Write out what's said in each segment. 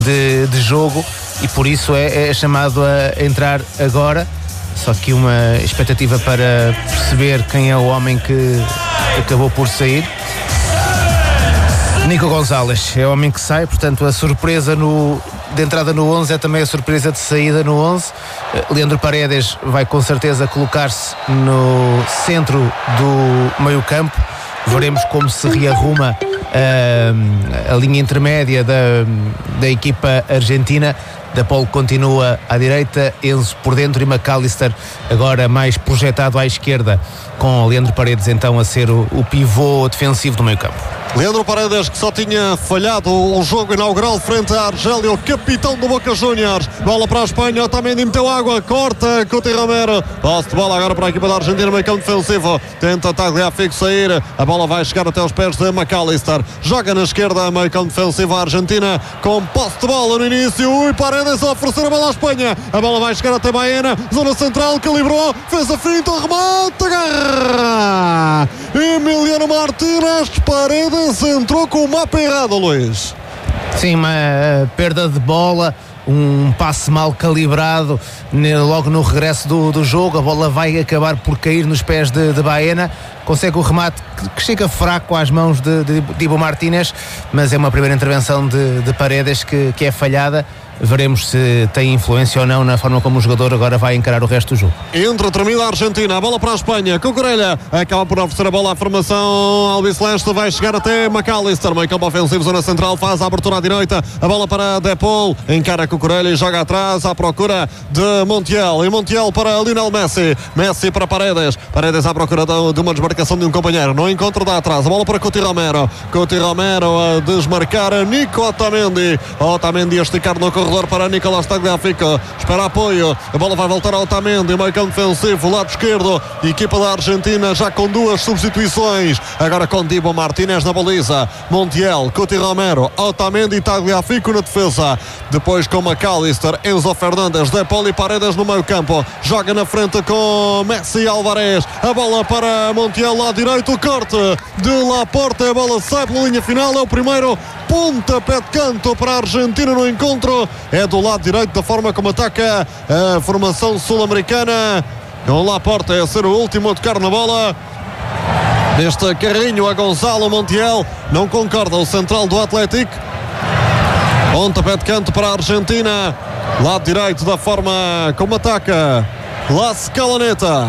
de jogo e por isso é chamado a entrar agora. Só que uma expectativa para perceber quem é o homem que acabou por sair. Nico Gonzalez é o homem que sai, portanto a surpresa de entrada no 11 é também a surpresa de saída no 11. Leandro Paredes vai com certeza colocar-se no centro do meio campo. Veremos como se rearruma a linha intermédia da equipa argentina. De Paul continua à direita, Enzo por dentro e McAllister agora mais projetado à esquerda, com Leandro Paredes então a ser o pivô defensivo do meio campo. Leandro Paredes, que só tinha falhado o jogo inaugural frente à Argélia, o capitão do Boca Juniors. Bola para a Espanha, Otamendi meteu água, corta Coutinho Romero. Posse de bola agora para a equipa da Argentina, meio campo defensivo. Tenta Tagliafico sair, a bola vai chegar até os pés de McAllister. Joga na esquerda, meio campo defensivo a Argentina, com posse de bola no início. E Paredes a oferecer a bola à Espanha. A bola vai chegar até Baena, zona central, calibrou, fez a finta, remate, agarra Emiliano Martínez. Paredes entrou com o mapa errado, Luís. Sim, uma perda de bola, um passe mal calibrado logo no regresso do jogo. A bola vai acabar por cair nos pés de Baena. Consegue o remate que chega fraco às mãos de Dibu Martínez, mas é uma primeira intervenção de Paredes que é falhada. Veremos se tem influência ou não na forma como o jogador agora vai encarar o resto do jogo. Termina a Argentina, a bola para a Espanha. Cucurella acaba por oferecer a bola à formação albiceleste, vai chegar até McAllister, meio campo ofensivo, zona central, faz a abertura à direita, a bola para De Paul, encara Cucurella e joga atrás à procura de Montiel, e Montiel para Lionel Messi, Messi para Paredes à procura de uma desmarcação de um companheiro, não encontra, dá atrás, a bola para Coutinho Romero a desmarcar Nico Otamendi a esticar no corredor para Nicolás Tagliafico, espera apoio, a bola vai voltar ao Otamendi, meio campo defensivo, lado esquerdo, equipa da Argentina já com duas substituições, agora com Dibu Martínez na baliza, Montiel, Coutinho Romero, Otamendi e Tagliafico na defesa, depois com McAllister, Enzo Fernandes, De Paul e Paredes no meio campo, joga na frente com Messi e Álvarez, a bola para Montiel, lado direito, o corte de Laporte, a bola sai pela linha final, é o primeiro pontapé de canto para a Argentina no encontro, é do lado direito da forma como ataca a formação sul-americana, com Laporte a ser o último a tocar na bola deste carrinho a Gonzalo Montiel, não concorda o central do Atlético. Pontapé de canto para a Argentina, lado direito da forma como ataca La Scaloneta.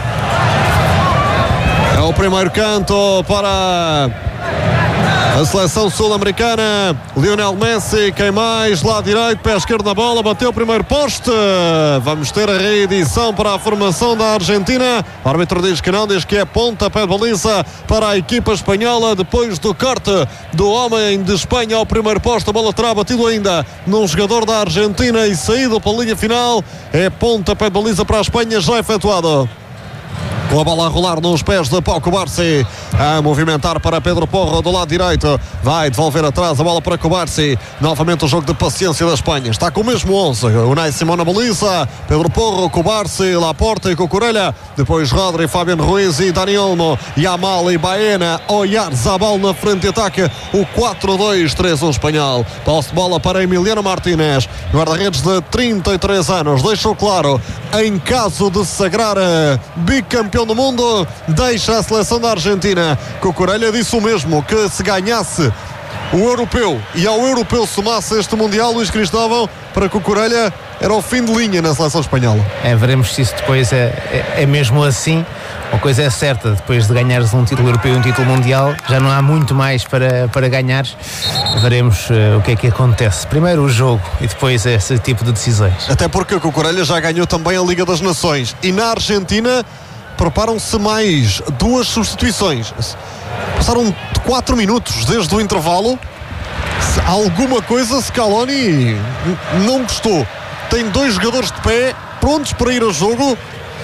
É o primeiro canto para a seleção sul-americana. Lionel Messi, quem mais? Lado direito, pé esquerdo na bola, bateu o primeiro poste. Vamos ter a reedição para a formação da Argentina. O árbitro diz que não, diz que é pontapé de baliza para a equipa espanhola. Depois do corte do homem de Espanha ao primeiro poste, a bola terá batido ainda num jogador da Argentina e saído para a linha final. É pontapé de baliza para a Espanha, já efetuado. Com a bola a rolar nos pés de Pau Cubarsí, a movimentar para Pedro Porro do lado direito, vai devolver atrás a bola para Cubarsí, novamente o jogo de paciência da Espanha, está com o mesmo 11, Unai Simón na baliza, Pedro Porro, Cubarsí, Laporte e Cucurella, depois Rodri, Fabián Ruiz e Dani Olmo, Yamal e Baena, Oyarzabal na frente de ataque, o 4-2-3-1 espanhol, posse de bola para Emiliano Martínez, guarda-redes de 33 anos, deixou claro, em caso de se sagrar bicampeão do mundo, deixa a seleção da Argentina. Cucurella disse o mesmo, que se ganhasse o europeu e ao europeu somasse este mundial, Luís Cristóvão, para Cucurella era o fim de linha na seleção espanhola. Veremos se isso depois é mesmo assim. Uma coisa é certa, depois de ganhares um título europeu e um título mundial, já não há muito mais para ganhares. Veremos o que é que acontece. Primeiro o jogo e depois esse tipo de decisões. Até porque Cucurella já ganhou também a Liga das Nações e na Argentina preparam-se mais duas substituições. Passaram 4 minutos desde o intervalo. Alguma coisa Scaloni não gostou. Tem 2 jogadores de pé prontos para ir ao jogo.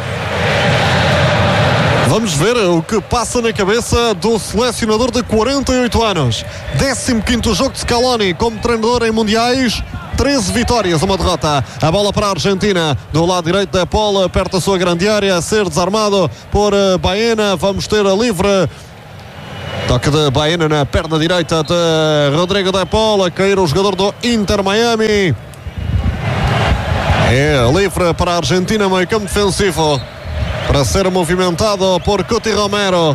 Vamos ver o que passa na cabeça do selecionador de 48 anos. 15º jogo de Scaloni como treinador em mundiais. 13 vitórias, uma derrota. A bola para a Argentina, do lado direito da Paul, perto da sua grande área, a ser desarmado por Baena. Vamos ter a livre Toque de Baena na perna direita de Rodrigo de Paul, a cair o jogador do Inter Miami. É livre para a Argentina, meio campo defensivo, para ser movimentado por Cuti Romero.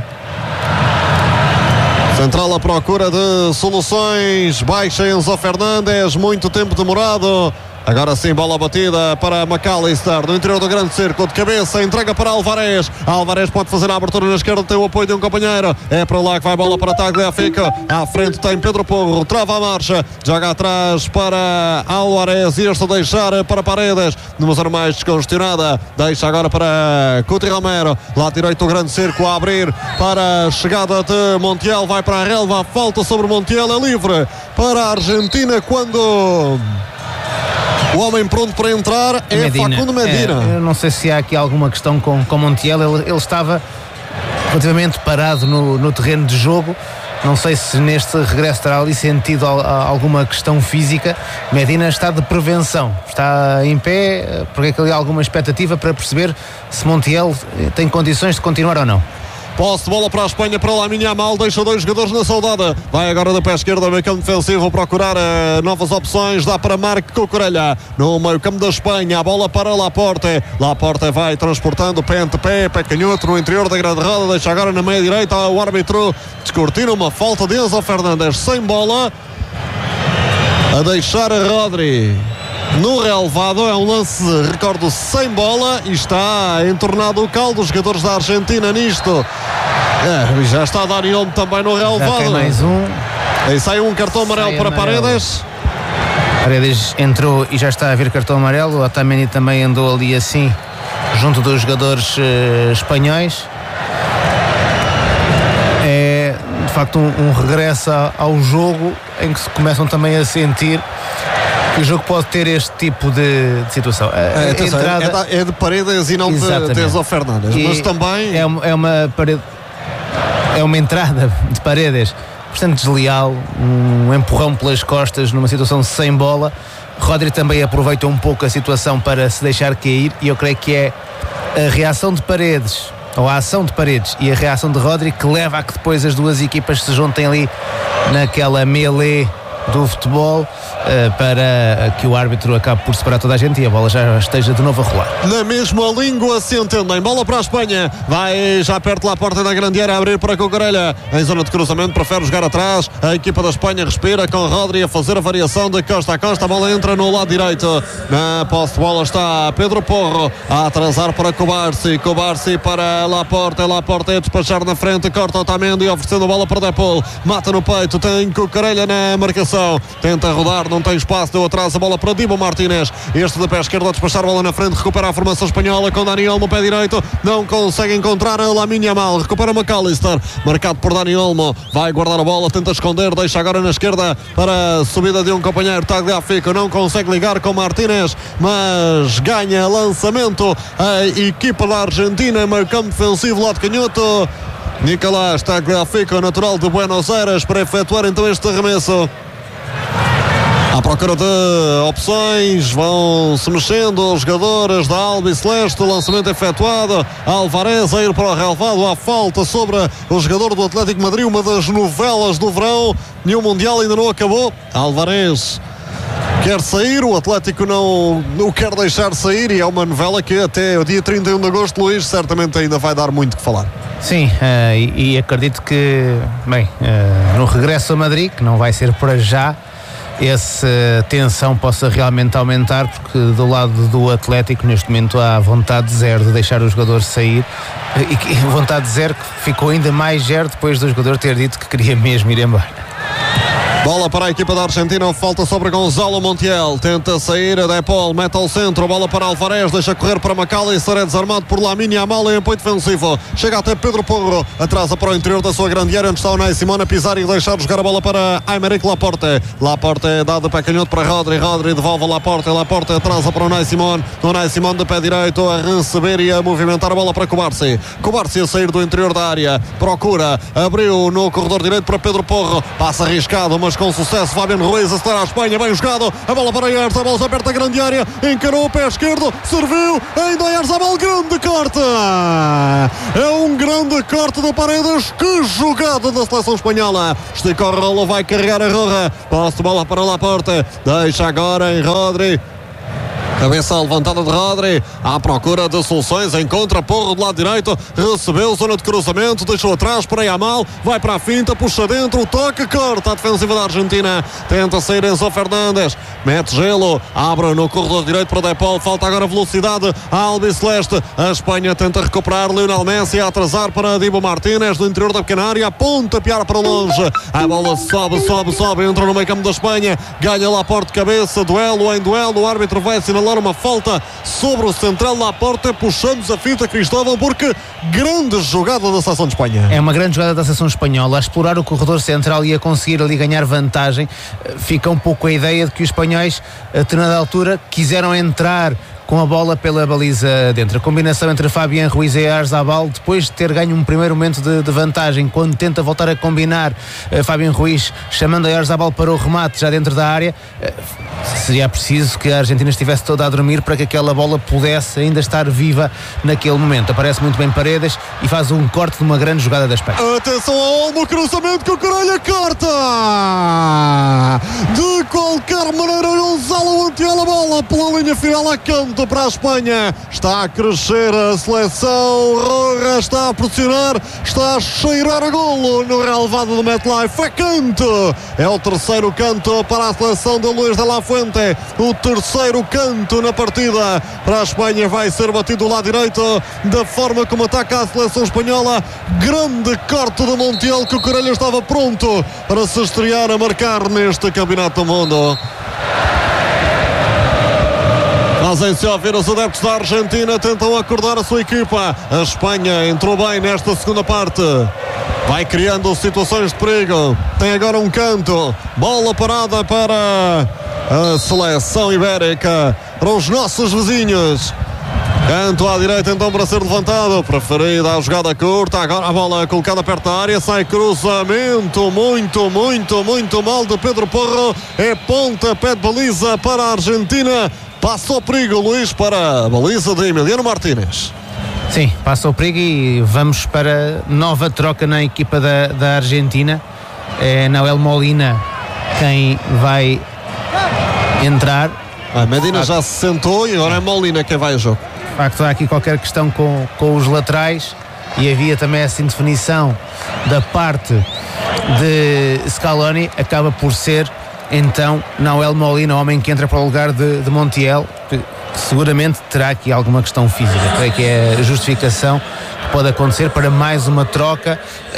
Central à procura de soluções, baixa Enzo Fernandes, muito tempo demorado. Agora sim, bola batida para McAllister, no interior do grande círculo, de cabeça, entrega para Alvarez. Alvarez pode fazer a abertura na esquerda, tem o apoio de um companheiro. É para lá que vai a bola para Tagliafico. À frente tem Pedro Porro, trava a marcha, joga atrás para Alvarez e este a deixar para Paredes. Numa zona mais descongestionada, deixa agora para Cuti Romero. Lá direito do grande círculo a abrir para a chegada de Montiel, vai para a relva, falta sobre Montiel, é livre para a Argentina quando... O homem pronto para entrar é Facundo Medina. Eu não sei se há aqui alguma questão com Montiel. Ele estava relativamente parado no terreno de jogo. Não sei se neste regresso terá ali sentido alguma questão física. Medina está de prevenção, está em pé, porque ali há alguma expectativa para perceber se Montiel tem condições de continuar ou não. Posse de bola para a Espanha, para Lamine Yamal, deixa dois jogadores na saudade. Vai agora da pé esquerda, meio campo defensivo, procurar novas opções. Dá para Marc Cucurella no meio campo da Espanha. A bola para Laporte. Laporte vai transportando pé ante pé, pé canhoto no interior da grande roda. Deixa agora na meia direita. O árbitro descortina uma falta de Enzo Fernandes sem bola. A deixar a Rodri no relvado. É um lance, recordo, sem bola, e está entornado o caldo dos jogadores da Argentina nisto. Já está Dani Olmo também no relvado. Mais um. Aí sai um cartão amarelo para Paredes. Paredes entrou e já está a ver cartão amarelo. O Otamendi também andou ali assim junto dos jogadores espanhóis. É de facto um regresso ao jogo em que se começam também a sentir que o jogo pode ter este tipo de situação. É de Paredes e não de Enzo Fernandes, mas também é uma entrada de Paredes bastante desleal, um empurrão pelas costas numa situação sem bola. Rodri também aproveita um pouco a situação para se deixar cair, e eu creio que é a reação de Paredes, ou a ação de Paredes e a reação de Rodri, que leva a que depois as duas equipas se juntem ali naquela melee do futebol, para que o árbitro acabe por separar toda a gente e a bola já esteja de novo a rolar. Na mesma língua se entendem. Bola para a Espanha, vai já perto da porta da grande área, a abrir para Cucurella em zona de cruzamento, prefere jogar atrás. A equipa da Espanha respira com Rodri a fazer a variação de costa a costa. A bola entra no lado direito. Na posse de bola está Pedro Porro a atrasar para Cubarsí para Laporte a despachar na frente, corta Otamendi oferecendo a bola para De Paul, mata no peito, tem Cucurella na marcação, tenta rodar, não tem espaço, deu atrás a bola para Dibu Martínez, este de pé esquerdo a despachar a bola na frente, recupera a formação espanhola com Dani Olmo, pé direito, não consegue encontrar a Lamine Yamal, recupera McAllister, marcado por Dani Olmo, vai guardar a bola, tenta esconder, deixa agora na esquerda para a subida de um companheiro, Tagliafico, não consegue ligar com Martínez, mas ganha lançamento a equipa da Argentina, meio campo defensivo, lado canhoto. Nicolás Tagliafico, natural de Buenos Aires, para efetuar então este arremesso. À procura de opções, vão se mexendo os jogadores da Albiceleste. O lançamento efetuado, Alvarez a ir para o relvado, há falta sobre o jogador do Atlético de Madrid, uma das novelas do verão, e o Mundial ainda não acabou. Alvarez quer sair, o Atlético não o quer deixar sair, e é uma novela que até o dia 31 de agosto, Luís, certamente ainda vai dar muito que falar. Sim, e acredito que, no regresso a Madrid, que não vai ser para já, essa tensão possa realmente aumentar, porque do lado do Atlético neste momento há vontade zero de deixar o jogador sair, e vontade zero que ficou ainda mais zero depois do jogador ter dito que queria mesmo ir embora. Bola para a equipa da Argentina, falta sobre Gonzalo Montiel, tenta sair a De Paul, mete ao centro, bola para Alvarez, deixa correr para McAllister, é desarmado por Lamine Yamal em apoio defensivo, chega até Pedro Porro, atrasa para o interior da sua grande área, onde está o Unai Simón a pisar e deixar jogar a bola para Aymeric Laporte é dado para canhoto para Rodri devolve a Laporte atrasa para o Unai Simón de pé direito a receber e a movimentar a bola para Cubarsí a sair do interior da área, procura, abriu no corredor direito para Pedro Porro, passa arriscado, mas fez com sucesso. Fabián Ruiz acelera a Espanha, bem jogado, a bola para Ayers, a bola já perto da grande área, encarou o pé esquerdo, serviu, ainda Ayers, a bola, grande corte, é um grande corte de Paredes, que jogada da seleção espanhola, estica o rolo, vai carregar a Roja, posse de bola para Laporte, deixa agora em Rodri. Cabeça levantada de Rodri, à procura de soluções, encontra Porro do lado direito, recebeu zona de cruzamento, deixou atrás para Yamal, vai para a finta, puxa dentro, o toque, corta a defensiva da Argentina, tenta sair Enzo Fernandes, mete gelo, abre no corredor direito para Depol, falta agora velocidade a Albiceleste, a Espanha tenta recuperar Lionel Messi, a atrasar para Dibu Martínez, do interior da pequena área, aponta, piar para longe, a bola sobe, entra no meio campo da Espanha, ganha Laporte de cabeça, duelo em duelo, o árbitro vai assinalar uma falta sobre o central Laporte, puxamos a fita, Cristóvão, porque grande jogada da seleção de Espanha. É uma grande jogada da seleção espanhola, a explorar o corredor central e a conseguir ali ganhar vantagem. Fica um pouco a ideia de que os espanhóis, a determinada altura, quiseram entrar com a bola pela baliza dentro. A combinação entre Fabián Ruiz e Arzabal, depois de ter ganho um primeiro momento de vantagem, quando tenta voltar a combinar, Fabián Ruiz chamando a Arzabal para o remate já dentro da área, seria preciso que a Argentina estivesse toda a dormir para que aquela bola pudesse ainda estar viva naquele momento. Aparece muito bem Paredes e faz um corte de uma grande jogada da Espanha. Atenção ao Olmo, cruzamento que o Corelha corta! De qualquer maneira, Gonzalo Montiel, a bola pela linha final a canto para a Espanha. Está a crescer a seleção. Roja está a pressionar, está a cheirar a golo no relevado do MetLife. É canto, é o terceiro canto para a seleção de Luís de la Fuente, o terceiro canto na partida para a Espanha. Vai ser batido do lado direito da forma como ataca a seleção espanhola. Grande corte de Montiel, que o Corelha estava pronto para se estrear a marcar neste Campeonato do Mundo. Fazem-se ouvir os adeptos da Argentina, tentam acordar a sua equipa. A Espanha entrou bem nesta segunda parte, vai criando situações de perigo. Tem agora um canto, bola parada para a seleção ibérica, para os nossos vizinhos. Canto à direita então para ser levantado, preferida a jogada curta, agora a bola colocada perto da área, sai cruzamento, muito mal de Pedro Porro, é pontapé de baliza para a Argentina, passa o perigo, Luís, para a baliza de Emiliano Martínez. Sim, passa o perigo e vamos para nova troca na equipa da Argentina. É Nahuel Molina quem vai entrar. A Medina já se sentou e agora é Molina quem vai a jogo. De facto, há aqui qualquer questão com os laterais e havia também essa indefinição da parte de Scaloni. Acaba por ser então Nahuel Molina, o homem que entra para o lugar de Montiel, que seguramente terá aqui alguma questão física. Creio que é a justificação que pode acontecer para mais uma troca.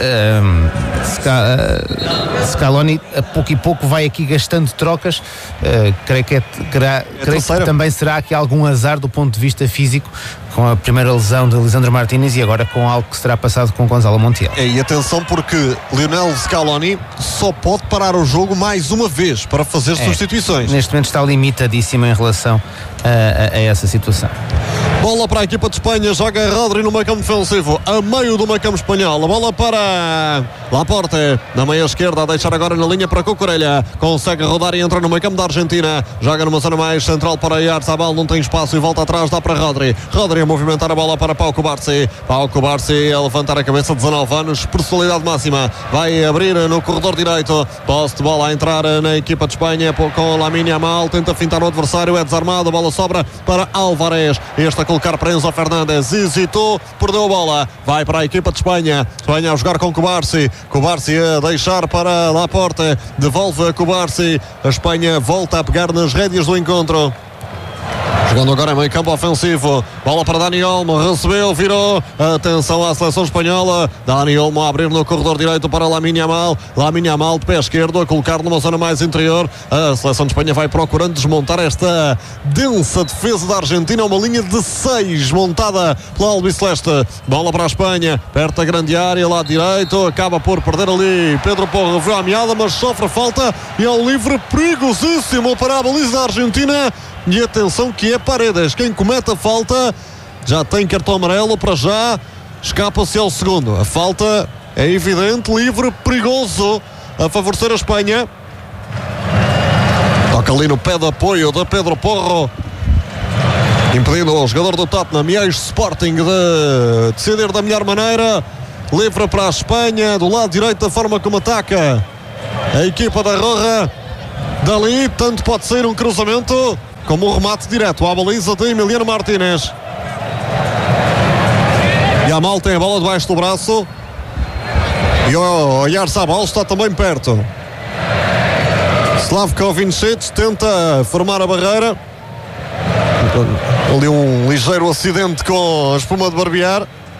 Scaloni a pouco e pouco vai aqui gastando trocas. Creio que também será aqui algum azar do ponto de vista físico, com a primeira lesão de Lisandro Martínez e agora com algo que será passado com Gonzalo Montiel. E atenção, porque Lionel Scaloni só pode parar o jogo mais uma vez para fazer substituições. Neste momento está limitadíssimo em relação a essa situação. Bola para a equipa de Espanha, joga Rodri no meio campo defensivo, a meio do meio campo espanhol. A bola para Laporte, na meia esquerda, a deixar agora na linha para Cucurella. Consegue rodar e entra no meio campo da Argentina. Joga numa zona mais central para Arzabal, não tem espaço e volta atrás, dá para Rodri. Rodri a movimentar a bola para Pau Cubarsí. Pau Cubarsí a levantar a cabeça, 19 anos, personalidade máxima. Vai abrir no corredor direito. Posse de bola a entrar na equipa de Espanha com Lamine Yamal. Tenta fintar o adversário, é desarmado. A bola sobra para Álvarez. Este a colocar para Enzo Fernandes. Hesitou, perdeu a bola. Vai para a equipa de Espanha. Espanha a jogar com Cubarsí. Cubarsí a deixar para Laporte. Devolve a Cubarsí. A Espanha volta a pegar nas rédeas do encontro. Jogando agora em meio campo ofensivo. Bola para Dani Olmo. Recebeu, virou. Atenção à seleção espanhola. Dani Olmo a abrir no corredor direito para Lamine Yamal. Lamine Yamal de pé esquerdo a colocar numa zona mais interior. A seleção de Espanha vai procurando desmontar esta densa defesa da Argentina. Uma linha de 6 montada pela Albiceleste. Bola para a Espanha. Perto da grande área, lado direito. Acaba por perder ali Pedro Porro. Viu a meada, mas sofre falta. E é um livre perigosíssimo para a baliza da Argentina. E atenção que é Paredes quem comete a falta, já tem cartão amarelo para já, escapa-se ao segundo. A falta é evidente, livre, perigoso, a favorecer a Espanha. Toca ali no pé de apoio de Pedro Porro, impedindo o jogador do Tottenham e ex-Sporting de decidir da melhor maneira. Livre para a Espanha, do lado direito, da forma como ataca a equipa da Roja. Dali, tanto pode ser um cruzamento como um remate direto à baliza de Emiliano Martínez. Yamal tem a bola debaixo do braço e o Oyarzabal está também perto. Slavko Vincic tenta formar a barreira. Ali um ligeiro acidente com a espuma de barbear.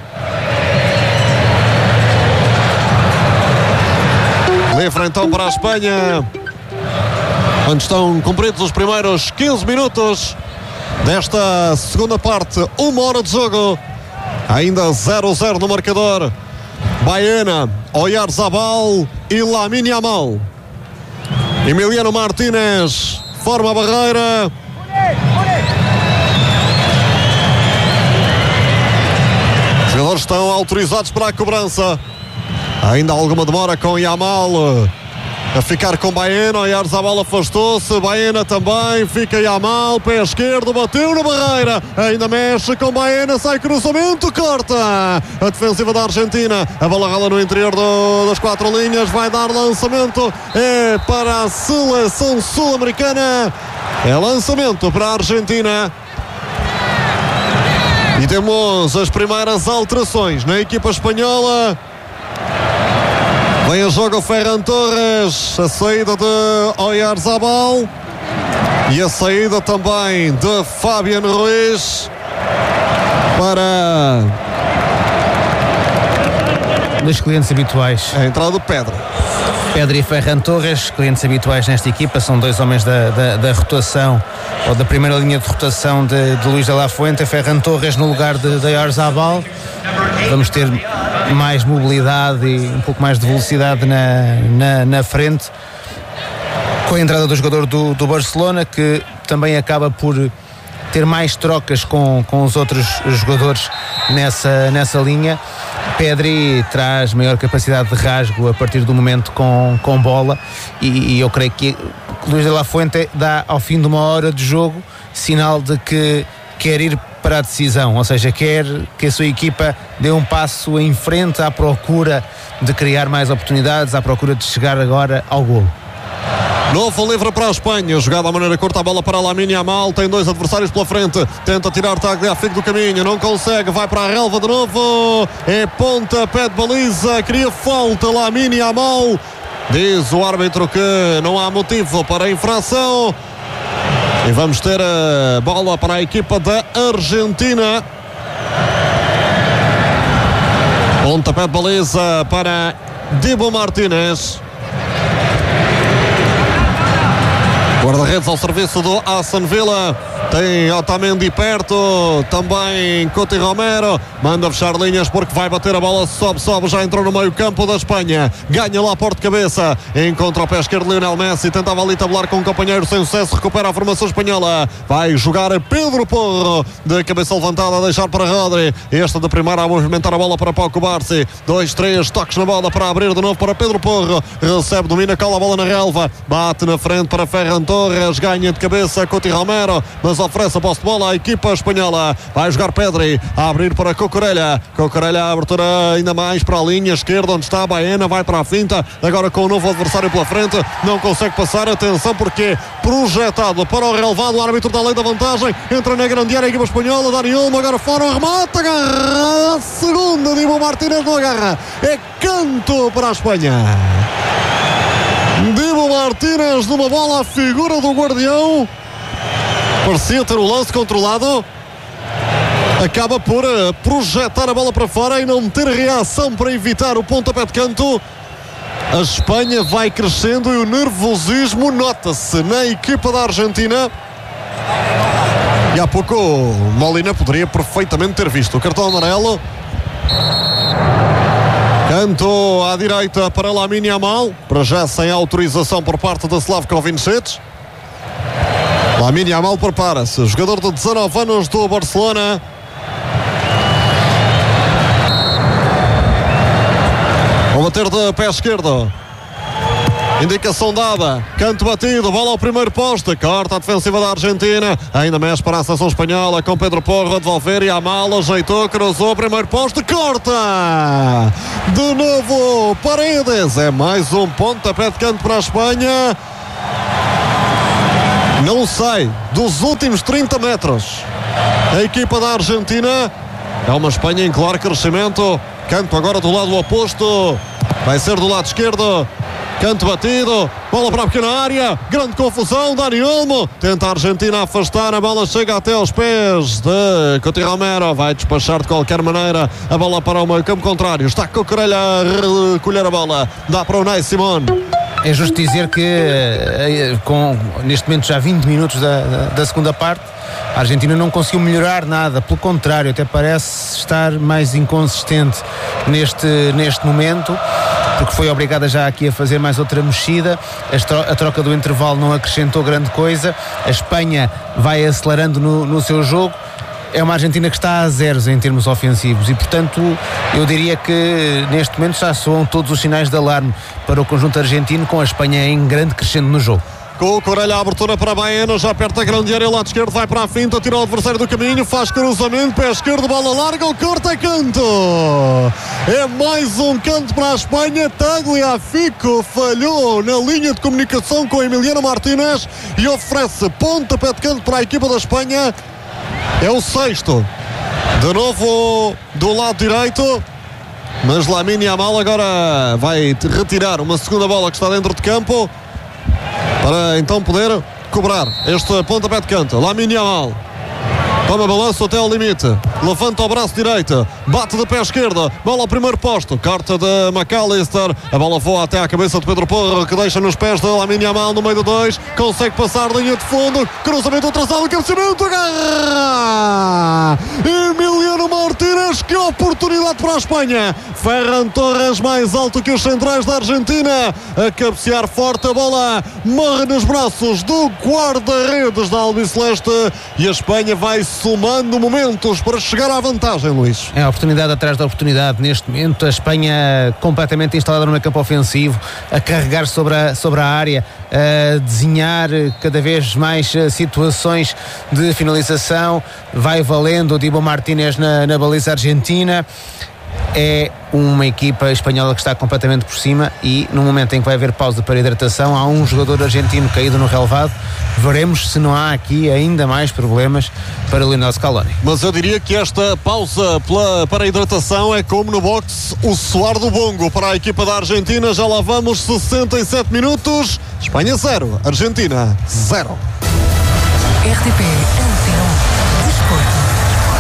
Livre então para a Espanha. Quando estão cumpridos os primeiros 15 minutos desta segunda parte, 1 hora de jogo. Ainda 0-0 no marcador. Baena, Oyarzabal e Lamine Yamal. Emiliano Martínez forma a barreira. Os jogadores estão autorizados para a cobrança. Ainda alguma demora com Yamal a ficar com Baena. Oyarzabal afastou-se, Baena também, fica Yamal, pé esquerdo, bateu na barreira, ainda mexe com Baena, sai cruzamento, corta a defensiva da Argentina, a bola rola no interior das 4 linhas, vai dar lançamento, é para a seleção sul-americana, é lançamento para a Argentina. E temos as primeiras alterações na equipa espanhola. Vem a jogo Ferran Torres, a saída de Oyarzabal e a saída também de Fabián Ruiz para... Dois clientes habituais. A entrada de Pedro E Ferran Torres, clientes habituais nesta equipa, são dois homens da rotação, ou da primeira linha de rotação de Luís de la Fuente. Ferran Torres no lugar de Oyarzabal. Vamos ter mais mobilidade e um pouco mais de velocidade na frente, com a entrada do jogador do Barcelona, que também acaba por ter mais trocas com os outros jogadores nessa linha. Pedri traz maior capacidade de rasgo a partir do momento com bola, e eu creio que Luís de la Fuente dá, ao fim de 1 hora de jogo, sinal de que quer ir para a decisão, ou seja, quer que a sua equipa dê um passo em frente à procura de criar mais oportunidades, à procura de chegar agora ao golo. Novo livre para a Espanha, jogada à maneira curta, a bola para Lamine Yamal, tem 2 adversários pela frente, tenta tirar Tagliafico do caminho, não consegue, vai para a relva de novo, é ponta, pé de baliza, queria falta Lamine Yamal, diz o árbitro que não há motivo para a infração. E vamos ter a bola para a equipa da Argentina. Pontapé de baliza para Dibu Martínez. Guarda-redes ao serviço do Aston Villa. Tem Otamendi perto, também Coutinho Romero, manda fechar linhas porque vai bater a bola, sobe, já entrou no meio campo da Espanha, ganha lá por de cabeça, encontra o pé esquerdo Lionel Messi, tentava ali tabular com um companheiro sem sucesso, recupera a formação espanhola, vai jogar Pedro Porro, de cabeça levantada a deixar para Rodri, este de primeira a movimentar a bola para Pau Cubarsí, 2-3 toques na bola para abrir de novo para Pedro Porro, recebe, domina, cola a bola na relva, bate na frente para Ferran Torres, ganha de cabeça Coutinho Romero, mas oferece a posse de bola à equipa espanhola. Vai jogar Pedri, a abrir para Cucurella, a abertura ainda mais para a linha esquerda, onde está a Baena, vai para a finta, agora com o novo adversário pela frente, não consegue passar, atenção porque projetado para o relevado, o árbitro da lei da vantagem, entra na grande área a equipa espanhola, Dani Olmo, agora fora o remate, agarra a segunda, Dibu Martínez não agarra, é canto para a Espanha. Dibu Martínez numa bola, a figura do guardião, parecia ter o lance controlado, acaba por projetar a bola para fora e não ter reação para evitar o pontapé de canto. A Espanha vai crescendo e o nervosismo nota-se na equipa da Argentina. E há pouco Molina poderia perfeitamente ter visto o cartão amarelo. Canto à direita para Lamine Yamal, para já sem autorização por parte da Slavko Vincic. Lamine Yamal prepara-se, jogador de 19 anos do Barcelona. Vou bater de pé esquerdo. Indicação dada, canto batido, bola ao primeiro poste, corta a defensiva da Argentina, ainda mexe para a seleção espanhola com Pedro Porro a devolver e a mala, ajeitou, cruzou, primeiro poste, corta! De novo, Paredes, é mais um pontapé de canto para a Espanha. Não sai dos últimos 30 metros. A equipa da Argentina é uma Espanha em claro crescimento. Canto agora do lado oposto, vai ser do lado esquerdo. Canto batido, bola para a pequena área, grande confusão, Dani Olmo, tenta a Argentina afastar, a bola chega até aos pés de Cuti Romero, vai despachar de qualquer maneira a bola para o meio campo contrário, está Cucurella a recolher a bola, dá para o Unai Simón. É justo dizer que com neste momento já 20 minutos da segunda parte, a Argentina não conseguiu melhorar nada, pelo contrário, até parece estar mais inconsistente neste momento, porque foi obrigada já aqui a fazer mais outra mexida. A troca do intervalo não acrescentou grande coisa. A Espanha vai acelerando no seu jogo. É uma Argentina que está a zeros em termos ofensivos e, portanto, eu diria que neste momento já soam todos os sinais de alarme para o conjunto argentino, com a Espanha em grande crescendo no jogo. Com o Corelha, a abertura para Baena, já perto da grande área, lado esquerdo, vai para a finta, tira o adversário do caminho, faz cruzamento, pé esquerdo, bola larga, o corta, canto. É mais um canto para a Espanha. Tagliafico falhou na linha de comunicação com Emiliano Martínez e oferece pontapé de canto para a equipa da Espanha. É o sexto. De novo do lado direito, mas Lamine Yamal agora vai retirar uma segunda bola que está dentro de campo, para então poder cobrar este pontapé de canto. Lamine Yamal toma balanço até ao limite, levanta o braço direito, bate de pé esquerdo, bola ao primeiro posto, carta de McAllister, a bola voa até à cabeça de Pedro Porro, que deixa nos pés de Lamine Yamal no meio de dois, consegue passar linha de fundo, cruzamento atrasado, cabeceamento, agarra! Emiliano Martínez, que oportunidade para a Espanha. Ferran Torres mais alto que os centrais da Argentina, a cabecear forte, a bola morre nos braços do guarda-redes da Albiceleste e a Espanha vai somando momentos para chegar à vantagem, Luís. É a oportunidade atrás da oportunidade. Neste momento a Espanha completamente instalada no meio campo ofensivo, a carregar sobre a área, a desenhar cada vez mais situações de finalização. Vai valendo o Dibu Martínez na baliza argentina. É uma equipa espanhola que está completamente por cima e no momento em que vai haver pausa para hidratação, há um jogador argentino caído no relvado. Veremos se não há aqui ainda mais problemas para Lionel Scaloni. Mas eu diria que esta pausa para a hidratação é como no boxe, o suar do bongo para a equipa da Argentina. Já lá vamos 67 minutos. Espanha 0, Argentina 0. RTP Desporto.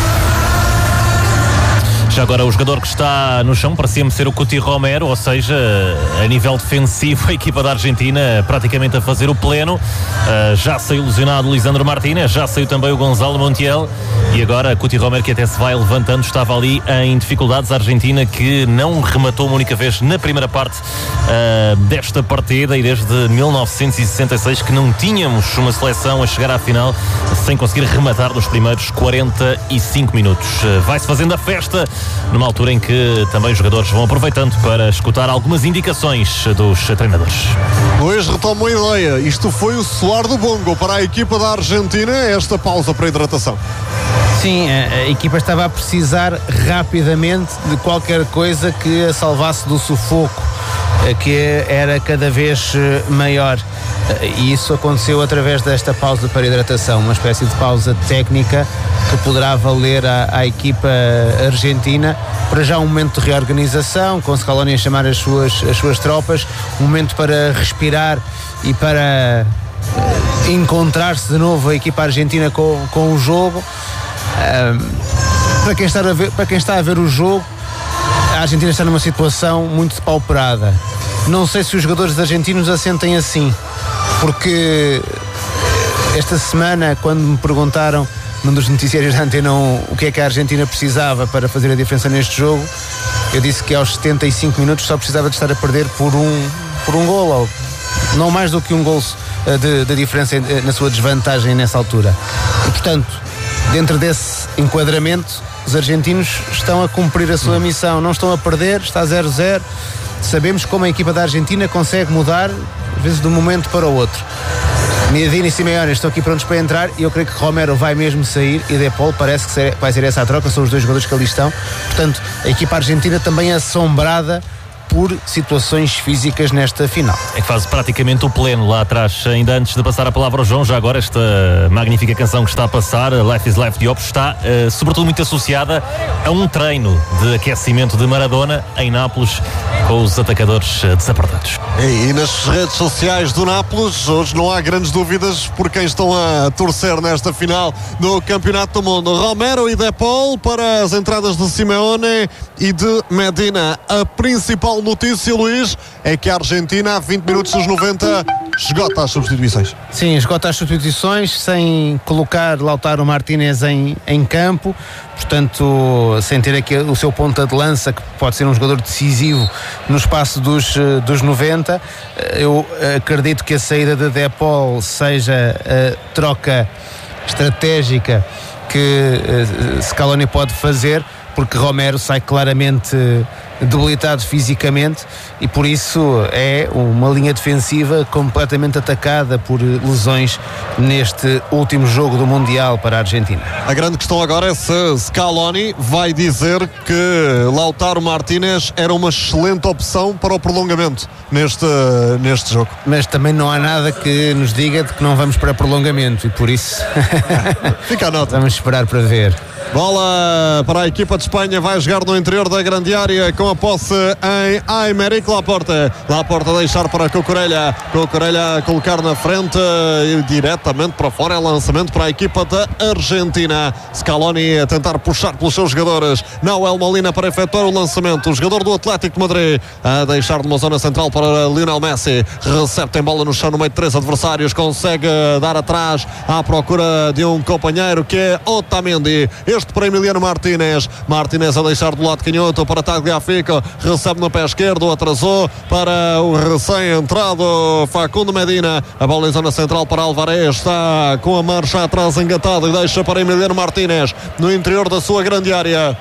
Já agora o jogador que está no chão parecia-me ser o Cuti Romero, ou seja, a nível defensivo a equipa da Argentina praticamente a fazer o pleno. Já saiu lesionado o Lisandro Martínez, já saiu também o Gonzalo Montiel e agora Cuti Romero, que até se vai levantando, estava ali em dificuldades. A Argentina que não rematou uma única vez na primeira parte desta partida, e desde 1966 que não tínhamos uma seleção a chegar à final sem conseguir rematar nos primeiros 45 minutos. Vai-se fazendo a festa numa altura em que também os jogadores vão aproveitando para escutar algumas indicações dos treinadores. Luís, retomo uma ideia. Isto foi o suar do bongo para a equipa da Argentina, esta pausa para a hidratação. Sim, a equipa estava a precisar rapidamente de qualquer coisa que a salvasse do sufoco, que era cada vez maior. E isso aconteceu através desta pausa para hidratação, uma espécie de pausa técnica que poderá valer à equipa argentina. Para já um momento de reorganização, com Scaloni a chamar as suas tropas, um momento para respirar e para encontrar-se de novo a equipa argentina com o jogo. Para quem está a ver o jogo, a Argentina está numa situação muito depauperada. Não sei se os jogadores argentinos a sentem assim, porque esta semana, quando me perguntaram num dos noticiários da Antena 1 o que é que a Argentina precisava para fazer a diferença neste jogo, eu disse que aos 75 minutos só precisava de estar a perder por um golo, ou não mais do que um golo de diferença na sua desvantagem nessa altura. E portanto, dentro desse enquadramento, os argentinos estão a cumprir a sua missão, não estão a perder, está 0-0. Sabemos como a equipa da Argentina consegue mudar vezes de um momento para o outro. Miedina e Simeone estão aqui prontos para entrar e eu creio que Romero vai mesmo sair e De Paul parece que vai ser essa a troca, são os dois jogadores que ali estão. Portanto, a equipa argentina também assombrada por situações físicas nesta final. É que faz praticamente o pleno lá atrás. Ainda antes de passar a palavra ao João, já agora esta magnífica canção que está a passar, Life is Life de Opus, está sobretudo muito associada a um treino de aquecimento de Maradona em Nápoles com os atacadores desapertados. E nas redes sociais do Nápoles hoje não há grandes dúvidas por quem estão a torcer nesta final do Campeonato do Mundo. Romero e De Paul para as entradas de Simeone e de Medina. A principal notícia, Luís, é que a Argentina, a 20 minutos dos 90, esgota as substituições. Sim, esgota as substituições sem colocar Lautaro Martínez em campo, portanto, sem ter aqui o seu ponta de lança, que pode ser um jogador decisivo no espaço dos 90. Eu acredito que a saída de De Paul seja a troca estratégica que Scaloni pode fazer, porque Romero sai claramente debilitado fisicamente e por isso é uma linha defensiva completamente atacada por lesões neste último jogo do Mundial para a Argentina. A grande questão agora é se Scaloni vai dizer que Lautaro Martínez era uma excelente opção para o prolongamento neste jogo. Mas também não há nada que nos diga de que não vamos para prolongamento e por isso fica a nota. Vamos esperar para ver. Bola para a equipa de Espanha, vai jogar no interior da grande área com a posse em Aymeric Laporte. Laporte a deixar para Cucurella a colocar na frente e diretamente para fora. É lançamento para a equipa da Argentina. Scaloni a tentar puxar pelos seus jogadores. Nahuel Molina para efetuar o lançamento. O jogador do Atlético de Madrid a deixar numa zona central para Lionel Messi. Recebe, tem bola no chão no meio de 3 adversários, consegue dar atrás à procura de um companheiro que é Otamendi. Este para Emiliano Martínez a deixar do lado canhoto para Tagliafico, recebe no pé esquerdo, atrasou para o recém-entrado Facundo Medina. A bola em zona central para Alvarez, está com a marcha atrás engatada e deixa para Emiliano Martínez no interior da sua grande área.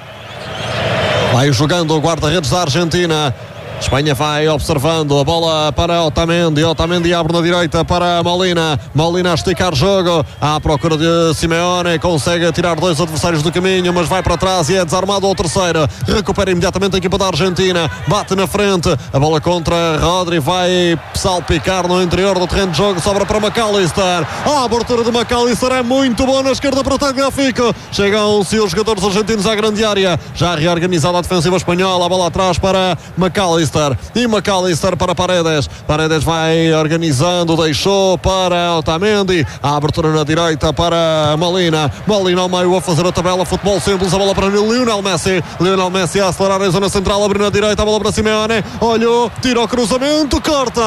Vai jogando o guarda-redes da Argentina. Espanha vai observando a bola para Otamendi abre na direita para Molina a esticar jogo à procura de Simeone, consegue tirar 2 adversários do caminho, mas vai para trás e é desarmado ao terceiro, recupera imediatamente a equipa da Argentina, bate na frente, a bola contra Rodri, vai salpicar no interior do terreno de jogo, sobra para McAllister, a abertura de McAllister é muito boa na esquerda para o Tagliafico, chegam-se os jogadores argentinos à grande área, já reorganizada a defensiva espanhola, a bola atrás para McAllister e McAllister para Paredes vai organizando, deixou para Otamendi, a abertura na direita para Molina ao meio a fazer a tabela, futebol simples, a bola para Lionel Messi a acelerar em zona central, abriu na direita, a bola para Simeone, olhou, tira o cruzamento, corta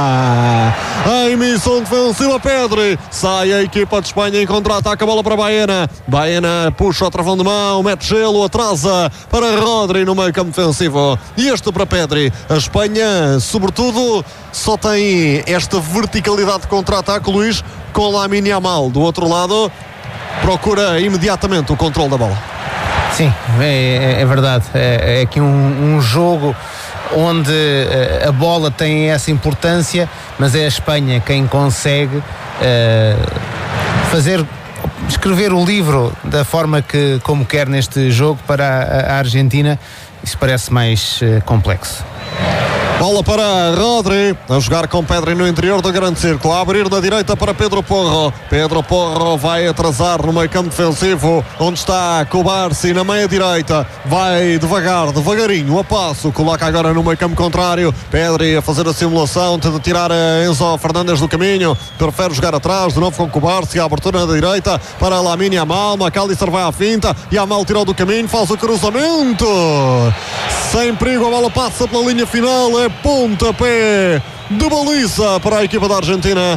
a emissão defensiva, Pedri, sai a equipa de Espanha em contra-ataque, a bola para Baena puxa o travão de mão, mete gelo, atrasa para Rodri no meio campo defensivo e este para Pedri. A Espanha, sobretudo, só tem esta verticalidade de contra-ataque, Luís, com Lamine Yamal. Do outro lado, procura imediatamente o controle da bola. Sim, é verdade. É aqui um jogo onde a bola tem essa importância, mas é a Espanha quem consegue escrever o livro da forma como quer neste jogo para a Argentina. Isso parece mais complexo. Bola para Rodri, a jogar com Pedri no interior do grande círculo, a abrir na direita para Pedro Porro vai atrasar no meio campo defensivo, onde está Cubarsí na meia direita, vai devagarinho, a passo, coloca agora no meio campo contrário, Pedri a fazer a simulação, tenta tirar Enzo Fernandes do caminho, prefere jogar atrás, de novo com Cubarsí, a abertura na direita para Lamine Yamal, McAllister vai à finta, Yamal tirou do caminho, faz o cruzamento, sem perigo, a bola passa pela linha final, é pontapé de baliza para a equipa da Argentina.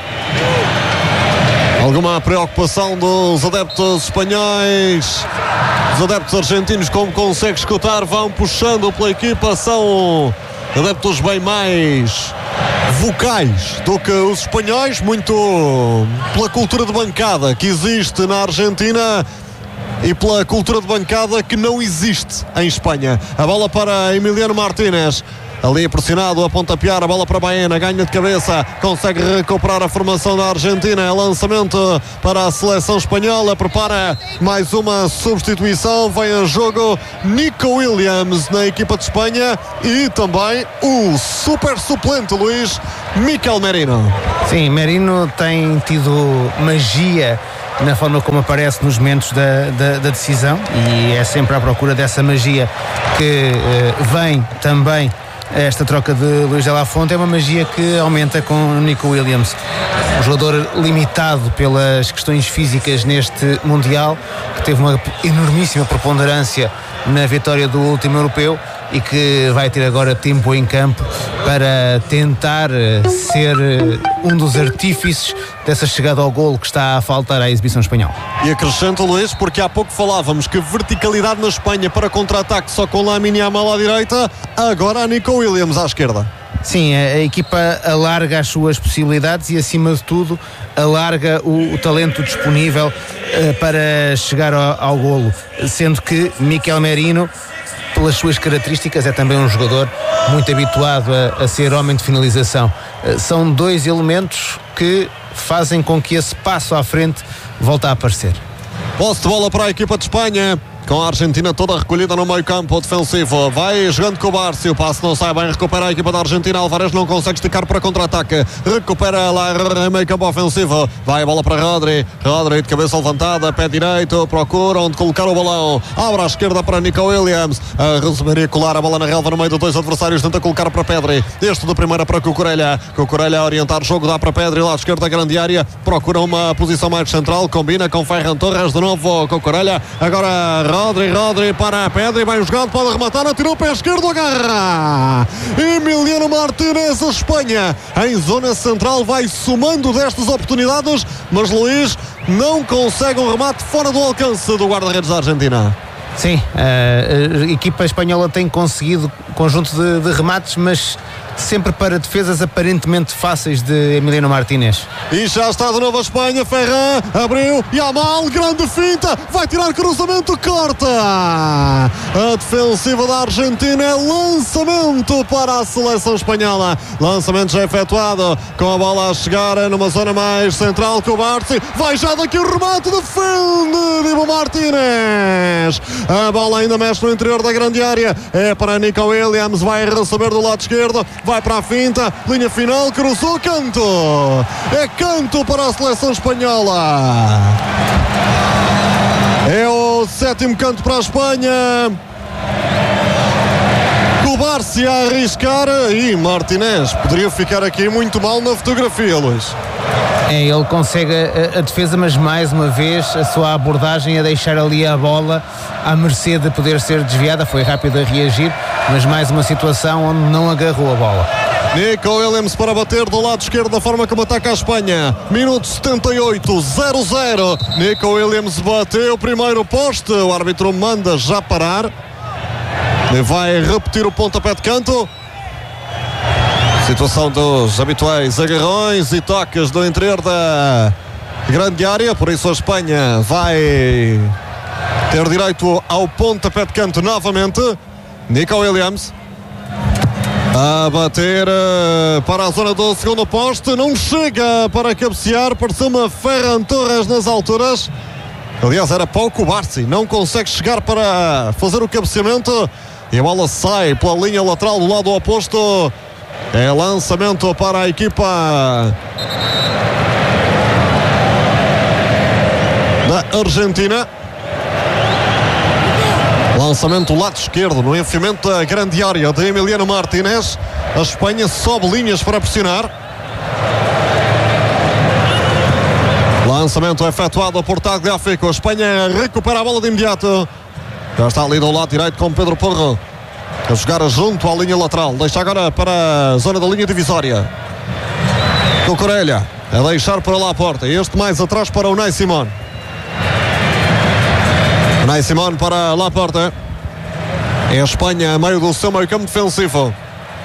Alguma preocupação dos adeptos espanhóis, os adeptos argentinos, como consegue escutar, vão puxando pela equipa, são adeptos bem mais vocais do que os espanhóis, muito pela cultura de bancada que existe na Argentina e pela cultura de bancada que não existe em Espanha. A bola para Emiliano Martínez. Ali pressionado, a pontapear, a bola para Baena, ganha de cabeça, consegue recuperar a formação da Argentina, lançamento para a seleção espanhola, prepara mais uma substituição, vem a jogo Nico Williams na equipa de Espanha e também o super suplente, Luís, Mikel Merino. Sim, Merino tem tido magia na forma como aparece nos momentos da decisão e é sempre à procura dessa magia que vem também esta troca de Luís de la Fuente. É uma magia que aumenta com Nico Williams, um jogador limitado pelas questões físicas neste Mundial, que teve uma enormíssima preponderância na vitória do último europeu e que vai ter agora tempo em campo para tentar ser um dos artífices dessa chegada ao golo que está a faltar à exibição espanhola. E acrescento, Luís, porque há pouco falávamos que verticalidade na Espanha para contra-ataque só com Lamine Yamal à direita, agora a Nico Williams à esquerda. Sim, a equipa alarga as suas possibilidades e, acima de tudo, alarga o talento disponível para chegar ao golo, sendo que Mikel Merino, pelas suas características, é também um jogador muito habituado a ser homem de finalização. São dois elementos que fazem com que esse passo à frente volte a aparecer. Posse de bola para a equipa de Espanha, com a Argentina toda recolhida no meio campo defensivo. Vai jogando com o Barça, o passe não sai bem, recupera a equipa da Argentina. Álvarez não consegue esticar para contra-ataque, recupera lá em meio campo ofensivo. Vai a bola para Rodri de cabeça levantada, pé direito, procura onde colocar o balão, abre à esquerda para Nico Williams, a receber e a colar a bola na relva no meio de dois adversários, tenta colocar para Pedri, este de primeira para Cucurella a orientar o jogo, dá para Pedri, lá de esquerda, grande área, procura uma posição mais central, combina com Ferran Torres, de novo Cucurella, agora Rodri para Pedri, bem jogado, pode arrematar, atirou o pé esquerdo, agarra Emiliano Martínez. A Espanha em zona central vai somando destas oportunidades, mas Luís não consegue um remate fora do alcance do guarda-redes da Argentina. Sim, a equipa espanhola tem conseguido conjunto de remates, mas sempre para defesas aparentemente fáceis de Emiliano Martínez. E já está de novo a Espanha, Ferran abriu, Yamal, grande finta, vai tirar cruzamento, corta a defensiva da Argentina, é lançamento para a seleção espanhola, lançamento já efetuado, com a bola a chegar numa zona mais central com o Barça, vai já daqui o remate, defende Dibu Martínez, a bola ainda mexe no interior da grande área, é para Nico Williams, vai receber do lado esquerdo, vai para a finta, linha final, cruzou, canto, é canto para a seleção espanhola, é o sétimo canto para a Espanha. O Barça a arriscar e Martínez poderia ficar aqui muito mal na fotografia, Luís. Ele consegue a defesa, mas mais uma vez a sua abordagem a deixar ali a bola à mercê de poder ser desviada, foi rápido a reagir, mas mais uma situação onde não agarrou a bola. Nico Williams para bater do lado esquerdo da forma como ataca a Espanha. Minuto 78, 0-0. Nico Williams bateu o primeiro poste, o árbitro manda já parar e vai repetir o pontapé de canto. Situação dos habituais agarrões e toques do interior da grande área, por isso a Espanha vai ter direito ao pontapé de canto novamente. Nico Williams a bater para a zona do segundo poste, não chega para cabecear, pareceu-me Ferran Torres nas alturas. Aliás, era pouco Barça, não consegue chegar para fazer o cabeceamento e a bola sai pela linha lateral do lado oposto. É lançamento para a equipa da Argentina. Lançamento lado esquerdo no enfiamento da grande área de Emiliano Martínez. A Espanha sobe linhas para pressionar. Lançamento efetuado por Tagliafico. A Espanha recupera a bola de imediato. Já está ali do lado direito com Pedro Porro a jogar junto à linha lateral. Deixa agora para a zona da linha divisória. Cucurella a deixar para lá a porta. Este mais atrás para o Unai Simón. Unai Simón para lá a porta. É a Espanha a meio do seu meio campo defensivo.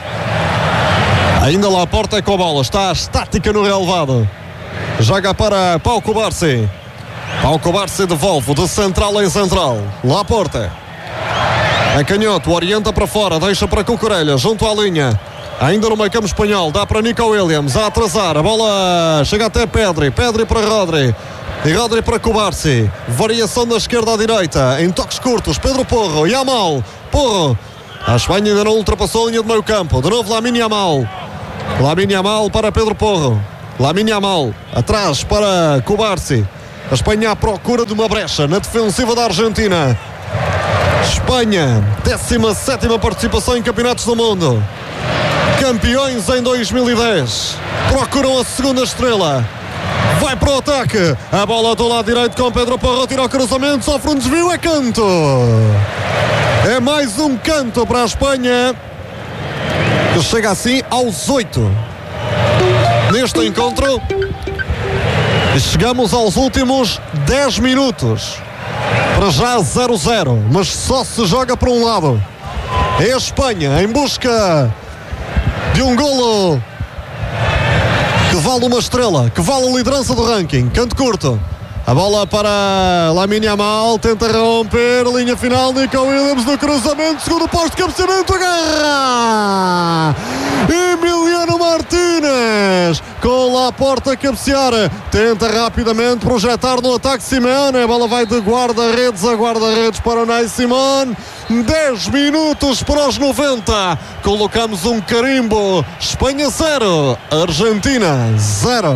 Ainda lá a porta com a bola. Está estática no relevado. Joga para Pau Cubarsí. Pau Cubarsí devolve de central em central. Lá a porta. É canhoto, orienta para fora, deixa para Cucurella, junto à linha. Ainda no meio campo espanhol, dá para Nico Williams, a atrasar, a bola chega até Pedri para Rodri. E Rodri para Cubarsí. Variação da esquerda à direita, em toques curtos, Pedro Porro, Yamal, Porro. A Espanha ainda não ultrapassou a linha de meio campo. De novo Lamine Yamal. Lamine Yamal para Pedro Porro. Lamine Yamal, atrás para Cubarsí. A Espanha à procura de uma brecha na defensiva da Argentina. Espanha, 17ª participação em campeonatos do mundo. Campeões em 2010. Procuram a segunda estrela. Vai para o ataque. A bola do lado direito com Pedro Porro. Tira o cruzamento, sofre um desvio, é canto. É mais um canto para a Espanha, que chega assim aos 8 neste encontro. E chegamos aos últimos 10 minutos. Para já 0-0, mas só se joga por um lado. É a Espanha em busca de um golo que vale uma estrela, que vale a liderança do ranking. Canto curto. A bola para Lamine Yamal, tenta romper, linha final, Nico Williams no cruzamento, segundo posto, cabeceamento, agarra! Emiliano Martínez, com Laporte a cabecear, tenta rapidamente projetar no ataque Simeone, a bola vai de guarda-redes a guarda-redes para o Unai Simón. 10 minutos para os 90, colocamos um carimbo, Espanha 0, Argentina 0.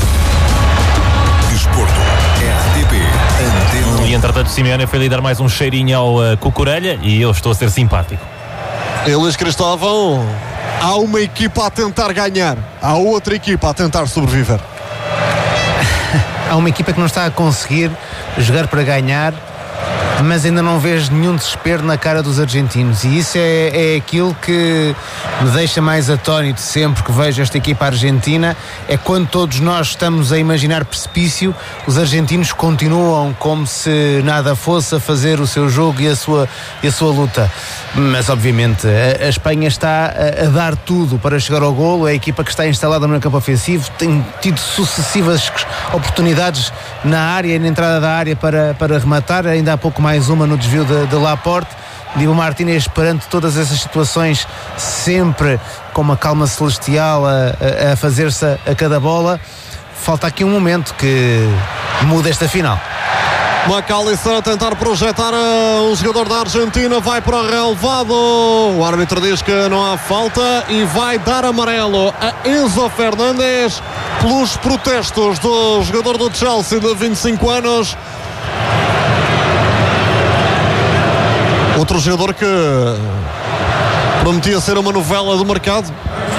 E entretanto Simeone foi lhe dar mais um cheirinho ao Cucurella e eu estou a ser simpático. E Luís Cristóvão, há uma equipa a tentar ganhar, há outra equipa a tentar sobreviver. Há uma equipa que não está a conseguir jogar para ganhar, mas ainda não vês nenhum desespero na cara dos argentinos, e isso é aquilo que me deixa mais atónito sempre que vejo esta equipa argentina. É quando todos nós estamos a imaginar precipício, os argentinos continuam como se nada fosse a fazer o seu jogo e a sua luta. Mas obviamente a Espanha está a dar tudo para chegar ao golo. É a equipa que está instalada no campo ofensivo, tem tido sucessivas oportunidades na área e na entrada da área para rematar, ainda há pouco mais uma no desvio de Laporte. Dibu Martínez, perante todas essas situações, sempre com uma calma celestial a fazer-se a cada bola. Falta aqui um momento que muda esta final. McAllister a tentar projetar um jogador da Argentina, vai para o relevado. O árbitro diz que não há falta e vai dar amarelo a Enzo Fernandes pelos protestos do jogador do Chelsea de 25 anos. Outro jogador que prometia ser uma novela do mercado,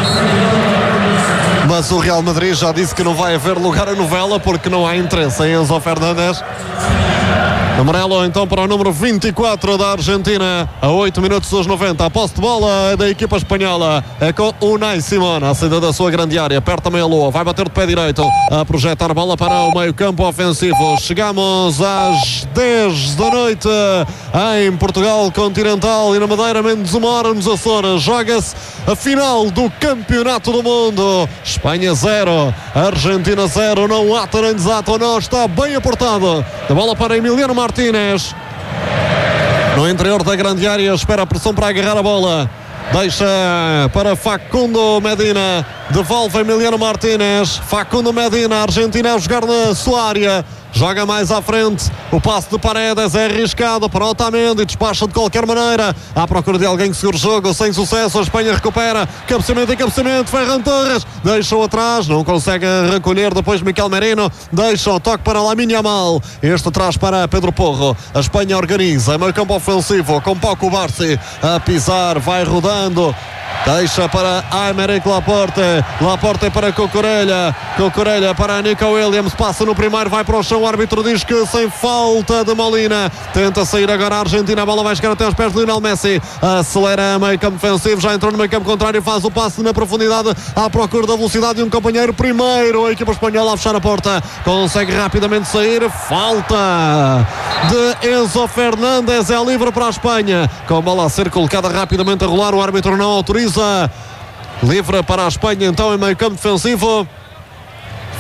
mas o Real Madrid já disse que não vai haver lugar a novela porque não há interesse em Enzo Fernandes. Amarelo então para o número 24 da Argentina, a 8 minutos dos 90. A posse de bola da equipa espanhola é com o Unai Simón, a saída da sua grande área, perto também a Lua, vai bater de pé direito, a projetar a bola para o meio campo ofensivo. Chegamos às 10 da noite em Portugal continental e na Madeira, menos uma hora nos Açores. Joga-se a final do Campeonato do Mundo. Espanha 0, Argentina 0, não há nem desato, não, está bem apertado. A bola para Emiliano Martínez no interior da grande área, espera a pressão para agarrar a bola, deixa para Facundo Medina, devolve Emiliano Martínez. Facundo Medina, a Argentina a jogar na sua área, joga mais à frente, o passe de Paredes é arriscado para Otamendi, despacha de qualquer maneira, à procura de alguém que segure o jogo, sem sucesso. A Espanha recupera, cabeceamento em cabeceamento, Ferran Torres deixa-o atrás, não consegue recolher, depois Miquel Merino deixa o toque para Lamine Yamal, este traz para Pedro Porro. A Espanha organiza, meio campo ofensivo com Pau Cubarsí a pisar, vai rodando, deixa para Aymeric Laporte, Laporte para Cucurella, Cucurella para Nico Williams, passa no primeiro, vai para o chão, o árbitro diz que sem falta de Molina, tenta sair agora a Argentina, a bola vai chegar até aos pés de Lionel Messi, acelera meio campo ofensivo, já entrou no meio campo contrário, faz o passe na profundidade à procura da velocidade de um companheiro. Primeiro a equipa espanhola a fechar a porta, consegue rapidamente sair, falta de Enzo Fernandes, é livre para a Espanha, com a bola a ser colocada rapidamente a rolar, o árbitro não autoriza. Livre para a Espanha então em meio campo defensivo.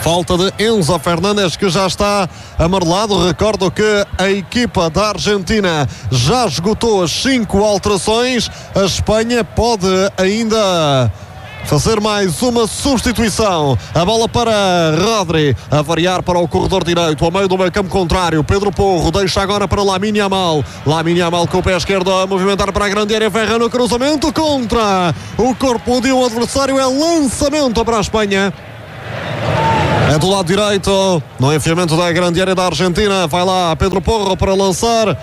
Falta de Enzo Fernandes, que já está amarelado. Recordo que a equipa da Argentina já esgotou as 5 alterações. A Espanha pode ainda fazer mais uma substituição. A bola para Rodri, a variar para o corredor direito, ao meio do meio campo contrário. Pedro Porro deixa agora para Lamine Yamal. Lamine Yamal com o pé esquerdo a movimentar para a grande área. Ferra no cruzamento contra o corpo de um adversário. É lançamento para a Espanha. É do lado direito, no enfiamento da grande área da Argentina. Vai lá Pedro Porro para lançar.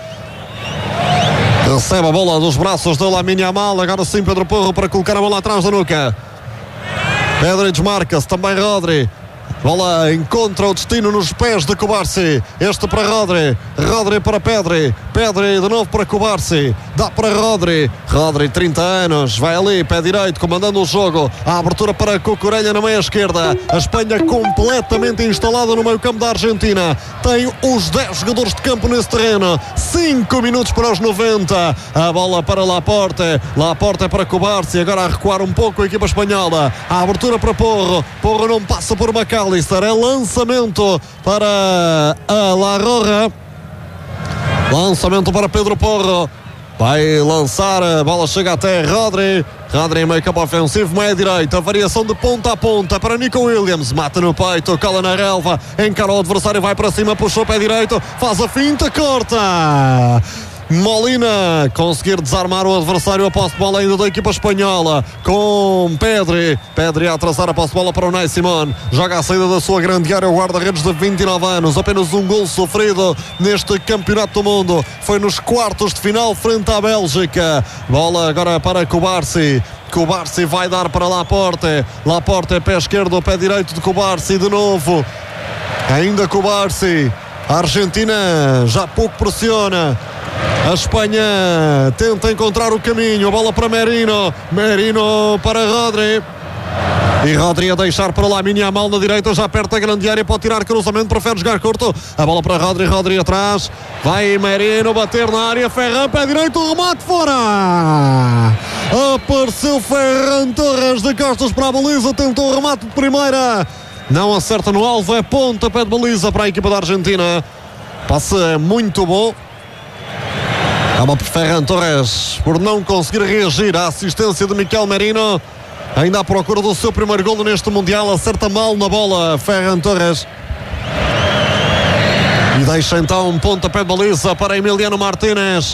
Recebe a bola dos braços de Lamine Yamal. Agora sim Pedro Porro para colocar a bola atrás da nuca. Pedri desmarca-se, também Rodri. Bola encontra o destino nos pés de Cubarsí. Este para Rodri. Rodri para Pedri. Pedri de novo para Cubarsí. Dá para Rodri. Rodri, 30 anos. Vai ali, pé direito, comandando o jogo. A abertura para Cucurella na meia esquerda. A Espanha completamente instalada no meio campo da Argentina. Tem os 10 jogadores de campo nesse terreno. 5 minutos para os 90. A bola para Laporte. Laporte para Cubarsí. Agora a recuar um pouco a equipa espanhola. A abertura para Porro. Porro não passa por McAllister. É lançamento para a La Roja. Lançamento para Pedro Porro. Vai lançar, a bola chega até Rodri. Rodri em meio campo ofensivo, meia direita. Variação de ponta a ponta para Nico Williams. Mata no peito, cola na relva. Encara o adversário, vai para cima, puxou o pé direito. Faz a finta, corta. Molina conseguir desarmar o adversário. A posse de bola ainda da equipa espanhola com Pedri. Pedri a atrasar a posse de bola para o Unai Simón. Joga a saída da sua grande área o guarda-redes de 29 anos. Apenas um gol sofrido neste campeonato do mundo. Foi nos quartos de final frente à Bélgica. Bola agora para Cubarsí. Cubarsí vai dar para Laporte. Laporte, pé esquerdo, pé direito de Cubarsí de novo. Ainda Cubarsí. A Argentina já pouco pressiona. A Espanha tenta encontrar o caminho. A bola para Merino. Merino para Rodri. E Rodri a deixar para Lamine Yamal na direita, já perto da grande área, pode tirar cruzamento, prefere jogar curto. A bola para Rodri, Rodri atrás. Vai Merino bater na área. Ferran, pé direito, remate fora. Apareceu Ferran Torres de costas para a baliza, tentou o remate de primeira. Não acerta no alvo, é pontapé de baliza para a equipa da Argentina. Passe muito bom. Calma por Ferran Torres por não conseguir reagir à assistência de Miquel Merino. Ainda à procura do seu primeiro golo neste Mundial. Acerta mal na bola Ferran Torres. E deixa então um pontapé de baliza para Emiliano Martínez.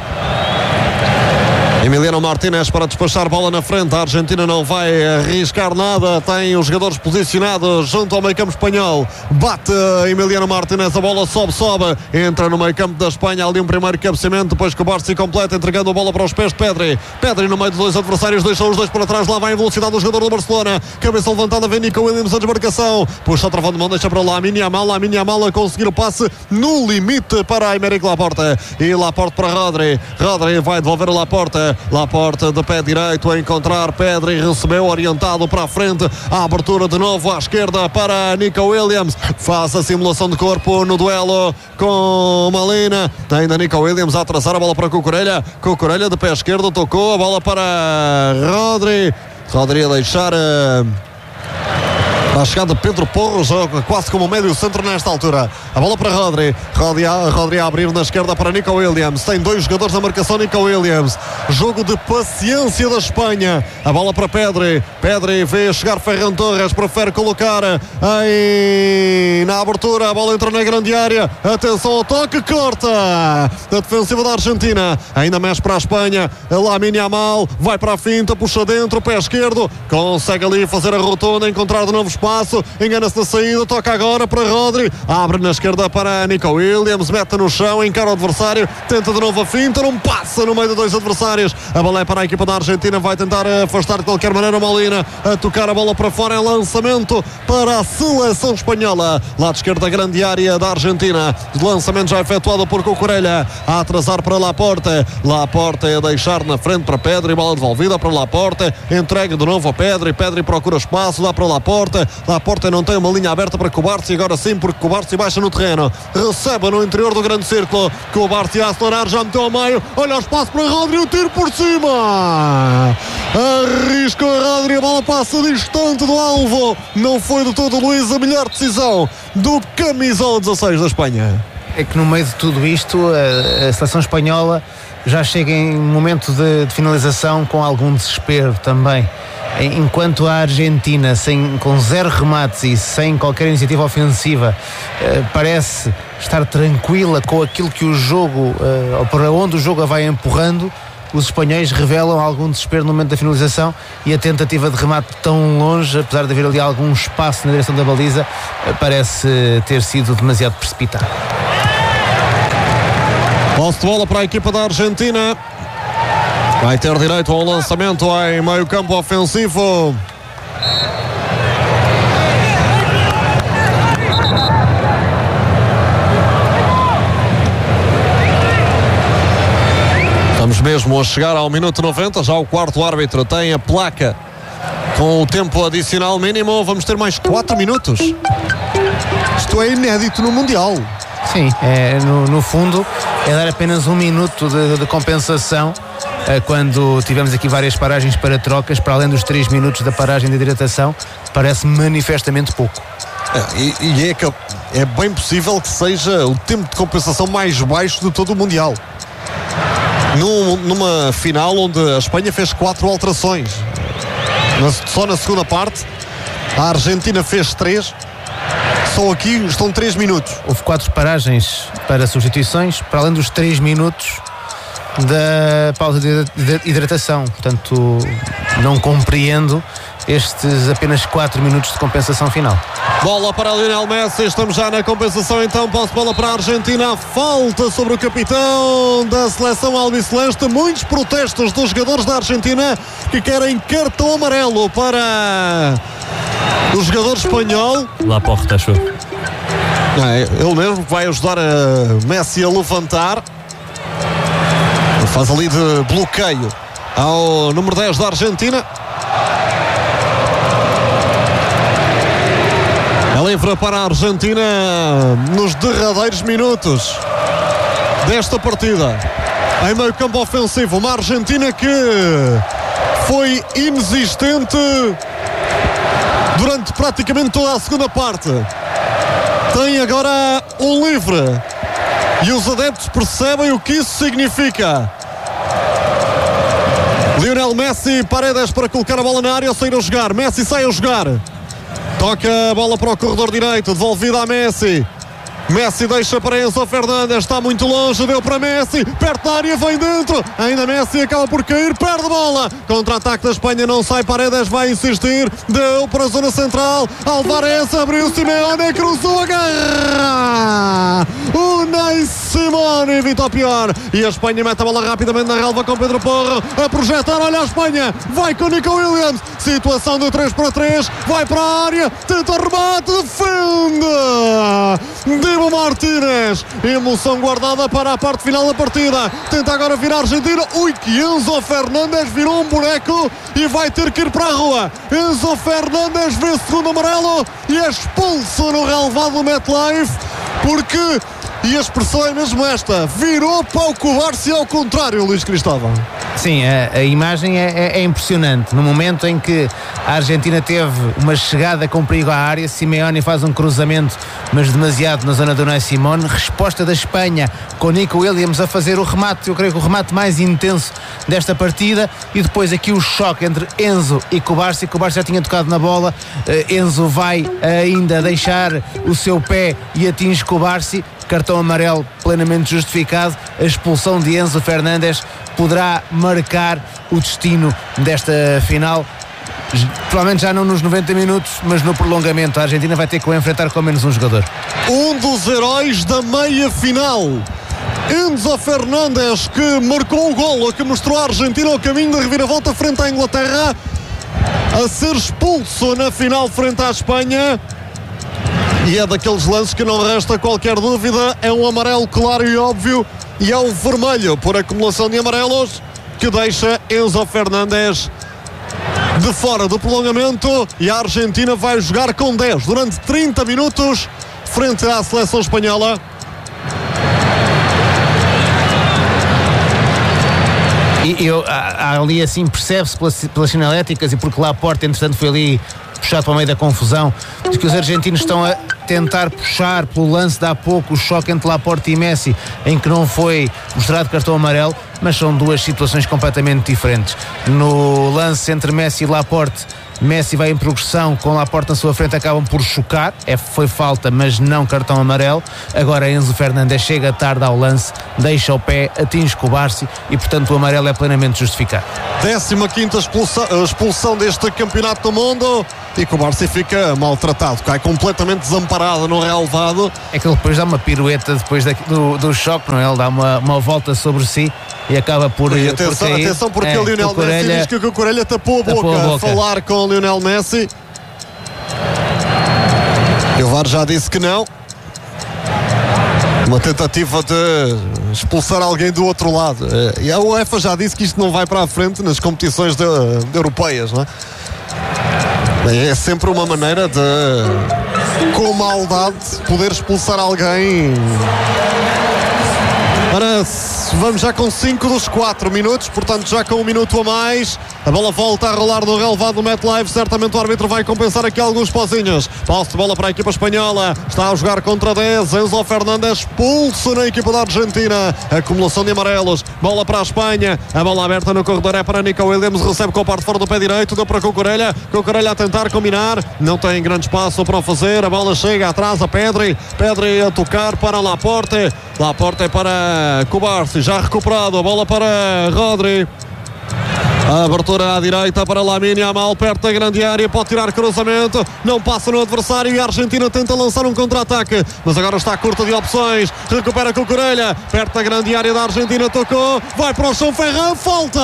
Emiliano Martínez para despachar bola na frente. A Argentina não vai arriscar nada. Tem os jogadores posicionados junto ao meio campo espanhol. Bate Emiliano Martínez. A bola sobe. Entra no meio campo da Espanha. Ali um primeiro cabeceamento. Depois que o Barça se completa, entregando a bola para os pés de Pedri. Pedri no meio de dois adversários. Deixa os dois para trás. Lá vai em velocidade o jogador do Barcelona. Cabeça levantada. Vem Nico Williams a desmarcação. Puxa o travão de mão. Deixa para Lamine Yamal. Lamine Yamal a conseguir o passe no limite para Aymeric Laporte. E Laporte para Rodri. Rodri vai devolver o Laporte. Laporte de pé direito a encontrar Pedri, recebeu orientado para a frente, a abertura de novo à esquerda para Nico Williams, faz a simulação de corpo no duelo com Molina, ainda Nico Williams a atrasar a bola para Cucurella, Cucurella de pé esquerdo, tocou a bola para Rodri, Rodri a deixar a chegada de Pedro Porro, joga quase como médio centro nesta altura. A bola para Rodri. Rodri a abrir na esquerda para Nico Williams. Tem dois jogadores na marcação, Nico Williams. Jogo de paciência da Espanha. A bola para Pedri. Pedri vê chegar Ferran Torres, prefere colocar aí na abertura. A bola entra na grande área. Atenção ao toque, corta. A defensiva da Argentina. Ainda mexe para a Espanha. Lamine Yamal vai para a finta, puxa dentro, pé esquerdo. Consegue ali fazer a rotunda, encontrar de novo espaço, engana-se na saída, toca agora para Rodri, abre na esquerda para Nico Williams, mete no chão, encara o adversário, tenta de novo a finta, não passa no meio de dois adversários. A bola é para a equipa da Argentina, vai tentar afastar de qualquer maneira Molina, a tocar a bola para fora, é lançamento para a seleção espanhola, lado esquerdo da grande área da Argentina, lançamento já efetuado por Cucurella, a atrasar para Laporte, Laporte a deixar na frente para Pedri, bola devolvida para Laporte, entrega de novo a Pedri, Pedri procura espaço, dá para Laporte, Laporte não tem uma linha aberta para Cubarsí, agora sim, porque Cubarsí baixa no terreno, recebe no interior do grande círculo, Cubarsí a acelerar, já meteu ao meio, olha o espaço para Rodri, o tiro por cima, Arrisca o Rodri, a bola passa distante do alvo. Não foi de todo Luís a melhor decisão do camisola 16 da Espanha. É que no meio de tudo isto a seleção espanhola já chega em momento de finalização com algum desespero também. Enquanto a Argentina, com 0 remates e sem qualquer iniciativa ofensiva, parece estar tranquila com aquilo que o jogo, ou para onde o jogo a vai empurrando, os espanhóis revelam algum desespero no momento da finalização, e a tentativa de remate tão longe, apesar de haver ali algum espaço na direção da baliza, parece ter sido demasiado precipitado. Posse de bola para a equipa da Argentina. Vai ter direito ao lançamento em meio campo ofensivo. Estamos mesmo a chegar ao minuto 90. Já o quarto árbitro tem a placa com o tempo adicional mínimo. Vamos ter mais 4 minutos. Isto é inédito no Mundial. Sim, no fundo é dar apenas 1 minuto de compensação, quando tivemos aqui várias paragens para trocas, para além dos 3 minutos da paragem de hidratação. Parece manifestamente pouco. É bem possível que seja o tempo de compensação mais baixo de todo o Mundial. Numa final onde a Espanha fez 4 alterações. Só na segunda parte. A Argentina fez 3. Só aqui estão 3 minutos. Houve 4 paragens para substituições, para além dos 3 minutos da pausa de hidratação. Portanto, não compreendo estes apenas 4 minutos de compensação final. Bola para Lionel Messi. Estamos já na compensação, então. Posse de bola para a Argentina. Falta sobre o capitão da seleção albiceleste. Muitos protestos dos jogadores da Argentina que querem cartão amarelo para o jogador espanhol. Lá para o Retacho. Ele mesmo vai ajudar a Messi a levantar. Faz ali de bloqueio ao número 10 da Argentina. É livre para a Argentina nos derradeiros minutos desta partida. Em meio campo ofensivo, uma Argentina que foi inexistente durante praticamente toda a segunda parte. Tem agora um livre e os adeptos percebem o que isso significa. Lionel Messi, Paredes para colocar a bola na área ou sair a jogar. Messi sai a jogar. Toca a bola para o corredor direito, devolvida a Messi. Messi deixa para Enzo Fernandes, está muito longe, deu para Messi, perto da área, vem dentro, ainda Messi acaba por cair, perde a bola, contra-ataque da Espanha, não sai, Paredes vai insistir, deu para a zona central, Alvarez abriu, Simeone cruzou a guerra, Unai Simone evita o pior, e a Espanha mete a bola rapidamente na relva com Pedro Porro, a projetar, olha a Espanha, vai com Nico Williams, situação de 3-3, vai para a área, tenta o remate, defende, Dibu Martínez, emoção guardada para a parte final da partida, tenta agora virar a Argentina, que Enzo Fernandes virou um boneco e vai ter que ir para a rua. Enzo Fernandes vê segundo amarelo e é expulso no relevado do MetLife, porque, e a expressão é mesmo esta, virou para o Cubarsí ao contrário, Luís Cristóvão. Sim, a imagem é impressionante. No momento em que a Argentina teve uma chegada com perigo à área, Simeone faz um cruzamento, mas demasiado na zona do Unai Simone. Resposta da Espanha, com Nico Williams a fazer o remate, eu creio que o remate mais intenso desta partida, e depois aqui o choque entre Enzo e Cubarsí. Cubarsí já tinha tocado na bola, Enzo vai ainda deixar o seu pé e atinge Cubarsí. Cartão amarelo plenamente justificado. A expulsão de Enzo Fernandes poderá marcar o destino desta final, provavelmente já não nos 90 minutos, mas no prolongamento. A Argentina vai ter que o enfrentar com menos um jogador. Um dos heróis da meia final, Enzo Fernandes, que marcou o golo, que mostrou a Argentina o caminho da reviravolta frente à Inglaterra, a ser expulso na final frente à Espanha. E é daqueles lances que não resta qualquer dúvida, é um amarelo claro e óbvio, e é um vermelho por acumulação de amarelos, que deixa Enzo Fernandes de fora do prolongamento, e a Argentina vai jogar com 10 durante 30 minutos frente à seleção espanhola. E há ali assim, percebe-se pelas sinaléticas e porque Laporte, entretanto, foi ali puxado para o meio da confusão, de que os argentinos estão a tentar puxar pelo lance de há pouco, o choque entre Laporte e Messi, em que não foi mostrado cartão amarelo, mas são duas situações completamente diferentes. No lance entre Messi e Laporte, Messi vai em progressão, com Laporte na sua frente, acabam por chocar, foi falta, mas não cartão amarelo. Agora Enzo Fernandes chega tarde ao lance, deixa o pé, atinge Cubarsí e, portanto, o amarelo é plenamente justificado. 15ª expulsão deste campeonato do mundo, e Cubarsí fica maltratado, cai completamente desamparado no relvado. É que ele depois dá uma pirueta depois do choque, não é? Ele dá uma volta sobre si e acaba por cair. Atenção, porque o Lionel Messi diz que o Cucurella tapou a boca a falar com o Lionel Messi. E o VAR já disse que não. Uma tentativa de expulsar alguém do outro lado. E a UEFA já disse que isto não vai para a frente nas competições europeias, não é? É sempre uma maneira de, com maldade, poder expulsar alguém. Vamos já com 5 dos 4 minutos, portanto já com 1 minuto a mais. A bola volta a rolar no relvado do MetLife. Certamente o árbitro vai compensar aqui alguns pozinhos. Passe de bola para a equipa espanhola. Está a jogar contra 10. Enzo Fernandes expulso na equipa da Argentina. Acumulação de amarelos. Bola para a Espanha. A bola aberta no corredor é para Nico Williams. Recebe com a parte fora do pé direito. Deu para Cucurella. Cucurella a tentar combinar. Não tem grande espaço para o fazer. A bola chega atrás a Pedri. Pedri a tocar para Laporte. Laporte para Cubarsí. Já recuperado. A bola para Rodri. A abertura à direita para Lamine Yamal, perto da grande área, pode tirar cruzamento, não passa no adversário e a Argentina tenta lançar um contra-ataque, mas agora está curta de opções. Recupera Cucurella, perto da grande área da Argentina, tocou, vai para o chão, Ferran, falta!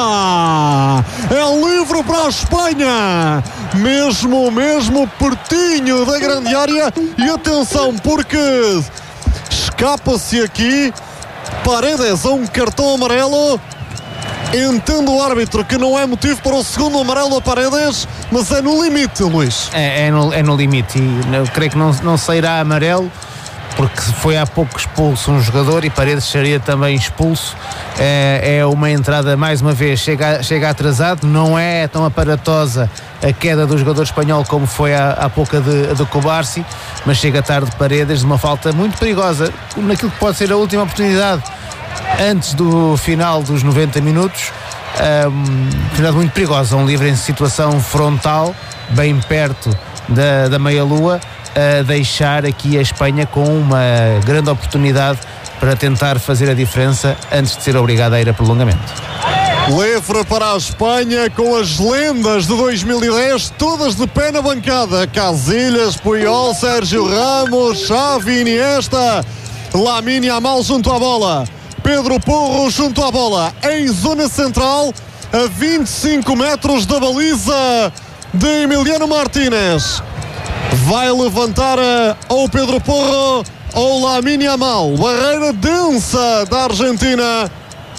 É livre para a Espanha, mesmo pertinho da grande área. E atenção, porque escapa-se aqui Paredes a um cartão amarelo. Entendo o árbitro que não é motivo para o segundo amarelo a Paredes, mas é no limite, Luís. É no limite, e eu creio que não sairá amarelo, porque foi há pouco expulso um jogador e Paredes seria também expulso. É uma entrada, mais uma vez, chega atrasado, não é tão aparatosa a queda do jogador espanhol como foi há pouco de Cubarsí, mas chega tarde Paredes de uma falta muito perigosa, naquilo que pode ser a última oportunidade antes do final dos 90 minutos. Oportunidade muito perigosa, um livre em situação frontal, bem perto da meia-lua, a deixar aqui a Espanha com uma grande oportunidade para tentar fazer a diferença antes de ser obrigada a ir a prolongamento. Livre para a Espanha, com as lendas de 2010 todas de pé na bancada: Casillas, Puyol, Sérgio Ramos, Xavi, Iniesta, Lamine Yamal junto à bola, Pedro Porro junto à bola, em zona central, a 25 metros da baliza de Emiliano Martínez. Vai levantar ou Pedro Porro ou Lamine Yamal. Barreira densa da Argentina.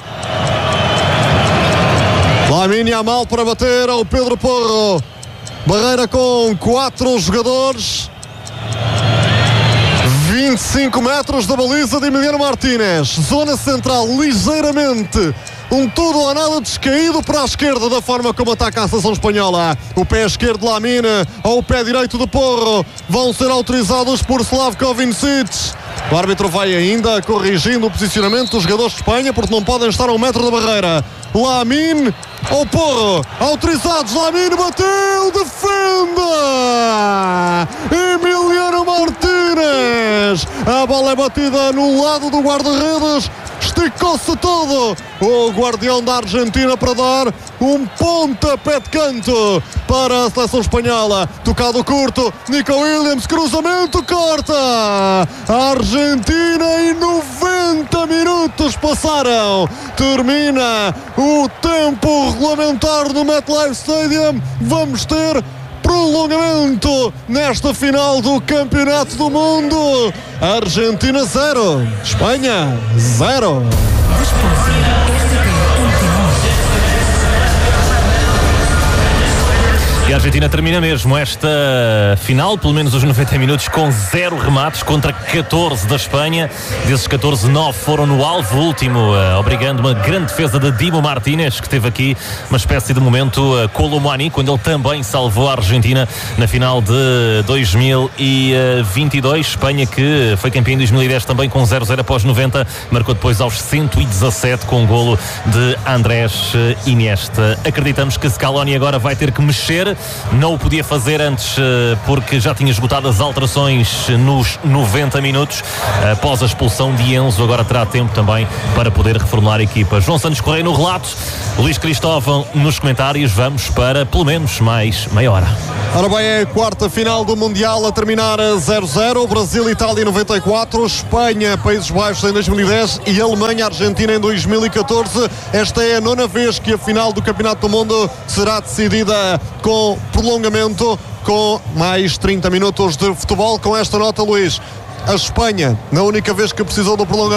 Lamine Yamal para bater ao Pedro Porro. Barreira com 4 jogadores. 25 metros da baliza de Emiliano Martínez. Zona central ligeiramente um tudo ou nada descaído para a esquerda, da forma como ataca a seleção espanhola. O pé esquerdo de Lamine ou o pé direito de Porro vão ser autorizados por Slavko Vincic. O árbitro vai ainda corrigindo o posicionamento dos jogadores de Espanha, porque não podem estar a 1 metro da barreira. Lamine ou Porro, autorizados. Lamine bateu, defende Emiliano Martínez. A bola é batida no lado do guarda-redes. Esticou-se todo o guardião da Argentina para dar um pontapé de canto para a seleção espanhola. Tocado curto, Nico Williams, cruzamento, corta. A Argentina e 90 minutos passaram. Termina o tempo regulamentar no MetLife Stadium. Vamos ter prolongamento nesta final do Campeonato do Mundo. Argentina 0, Espanha 0. E a Argentina termina mesmo esta final, pelo menos os 90 minutos, com 0 remates contra 14 da Espanha. Desses 14, 9 foram no alvo, o último obrigando uma grande defesa de Dibu Martínez, que teve aqui uma espécie de momento Colomani, quando ele também salvou a Argentina na final de 2022. Espanha, que foi campeã em 2010 também com 0-0 após 90, marcou depois aos 117 com o golo de Andrés Iniesta. Acreditamos que Scaloni agora vai ter que mexer, não o podia fazer antes porque já tinha esgotado as alterações nos 90 minutos após a expulsão de Enzo. Agora terá tempo também para poder reformular a equipa. João Santos Correia no relato, Luís Cristóvão nos comentários. Vamos para pelo menos mais meia hora. Ora bem, é a quarta final do Mundial a terminar a 0-0. Brasil, Itália em 94, Espanha, Países Baixos em 2010 e Alemanha, Argentina em 2014. Esta é a 9ª vez que a final do Campeonato do Mundo será decidida com prolongamento, com mais 30 minutos de futebol. Com esta nota, Luís, a Espanha, na única vez que precisou do prolongamento,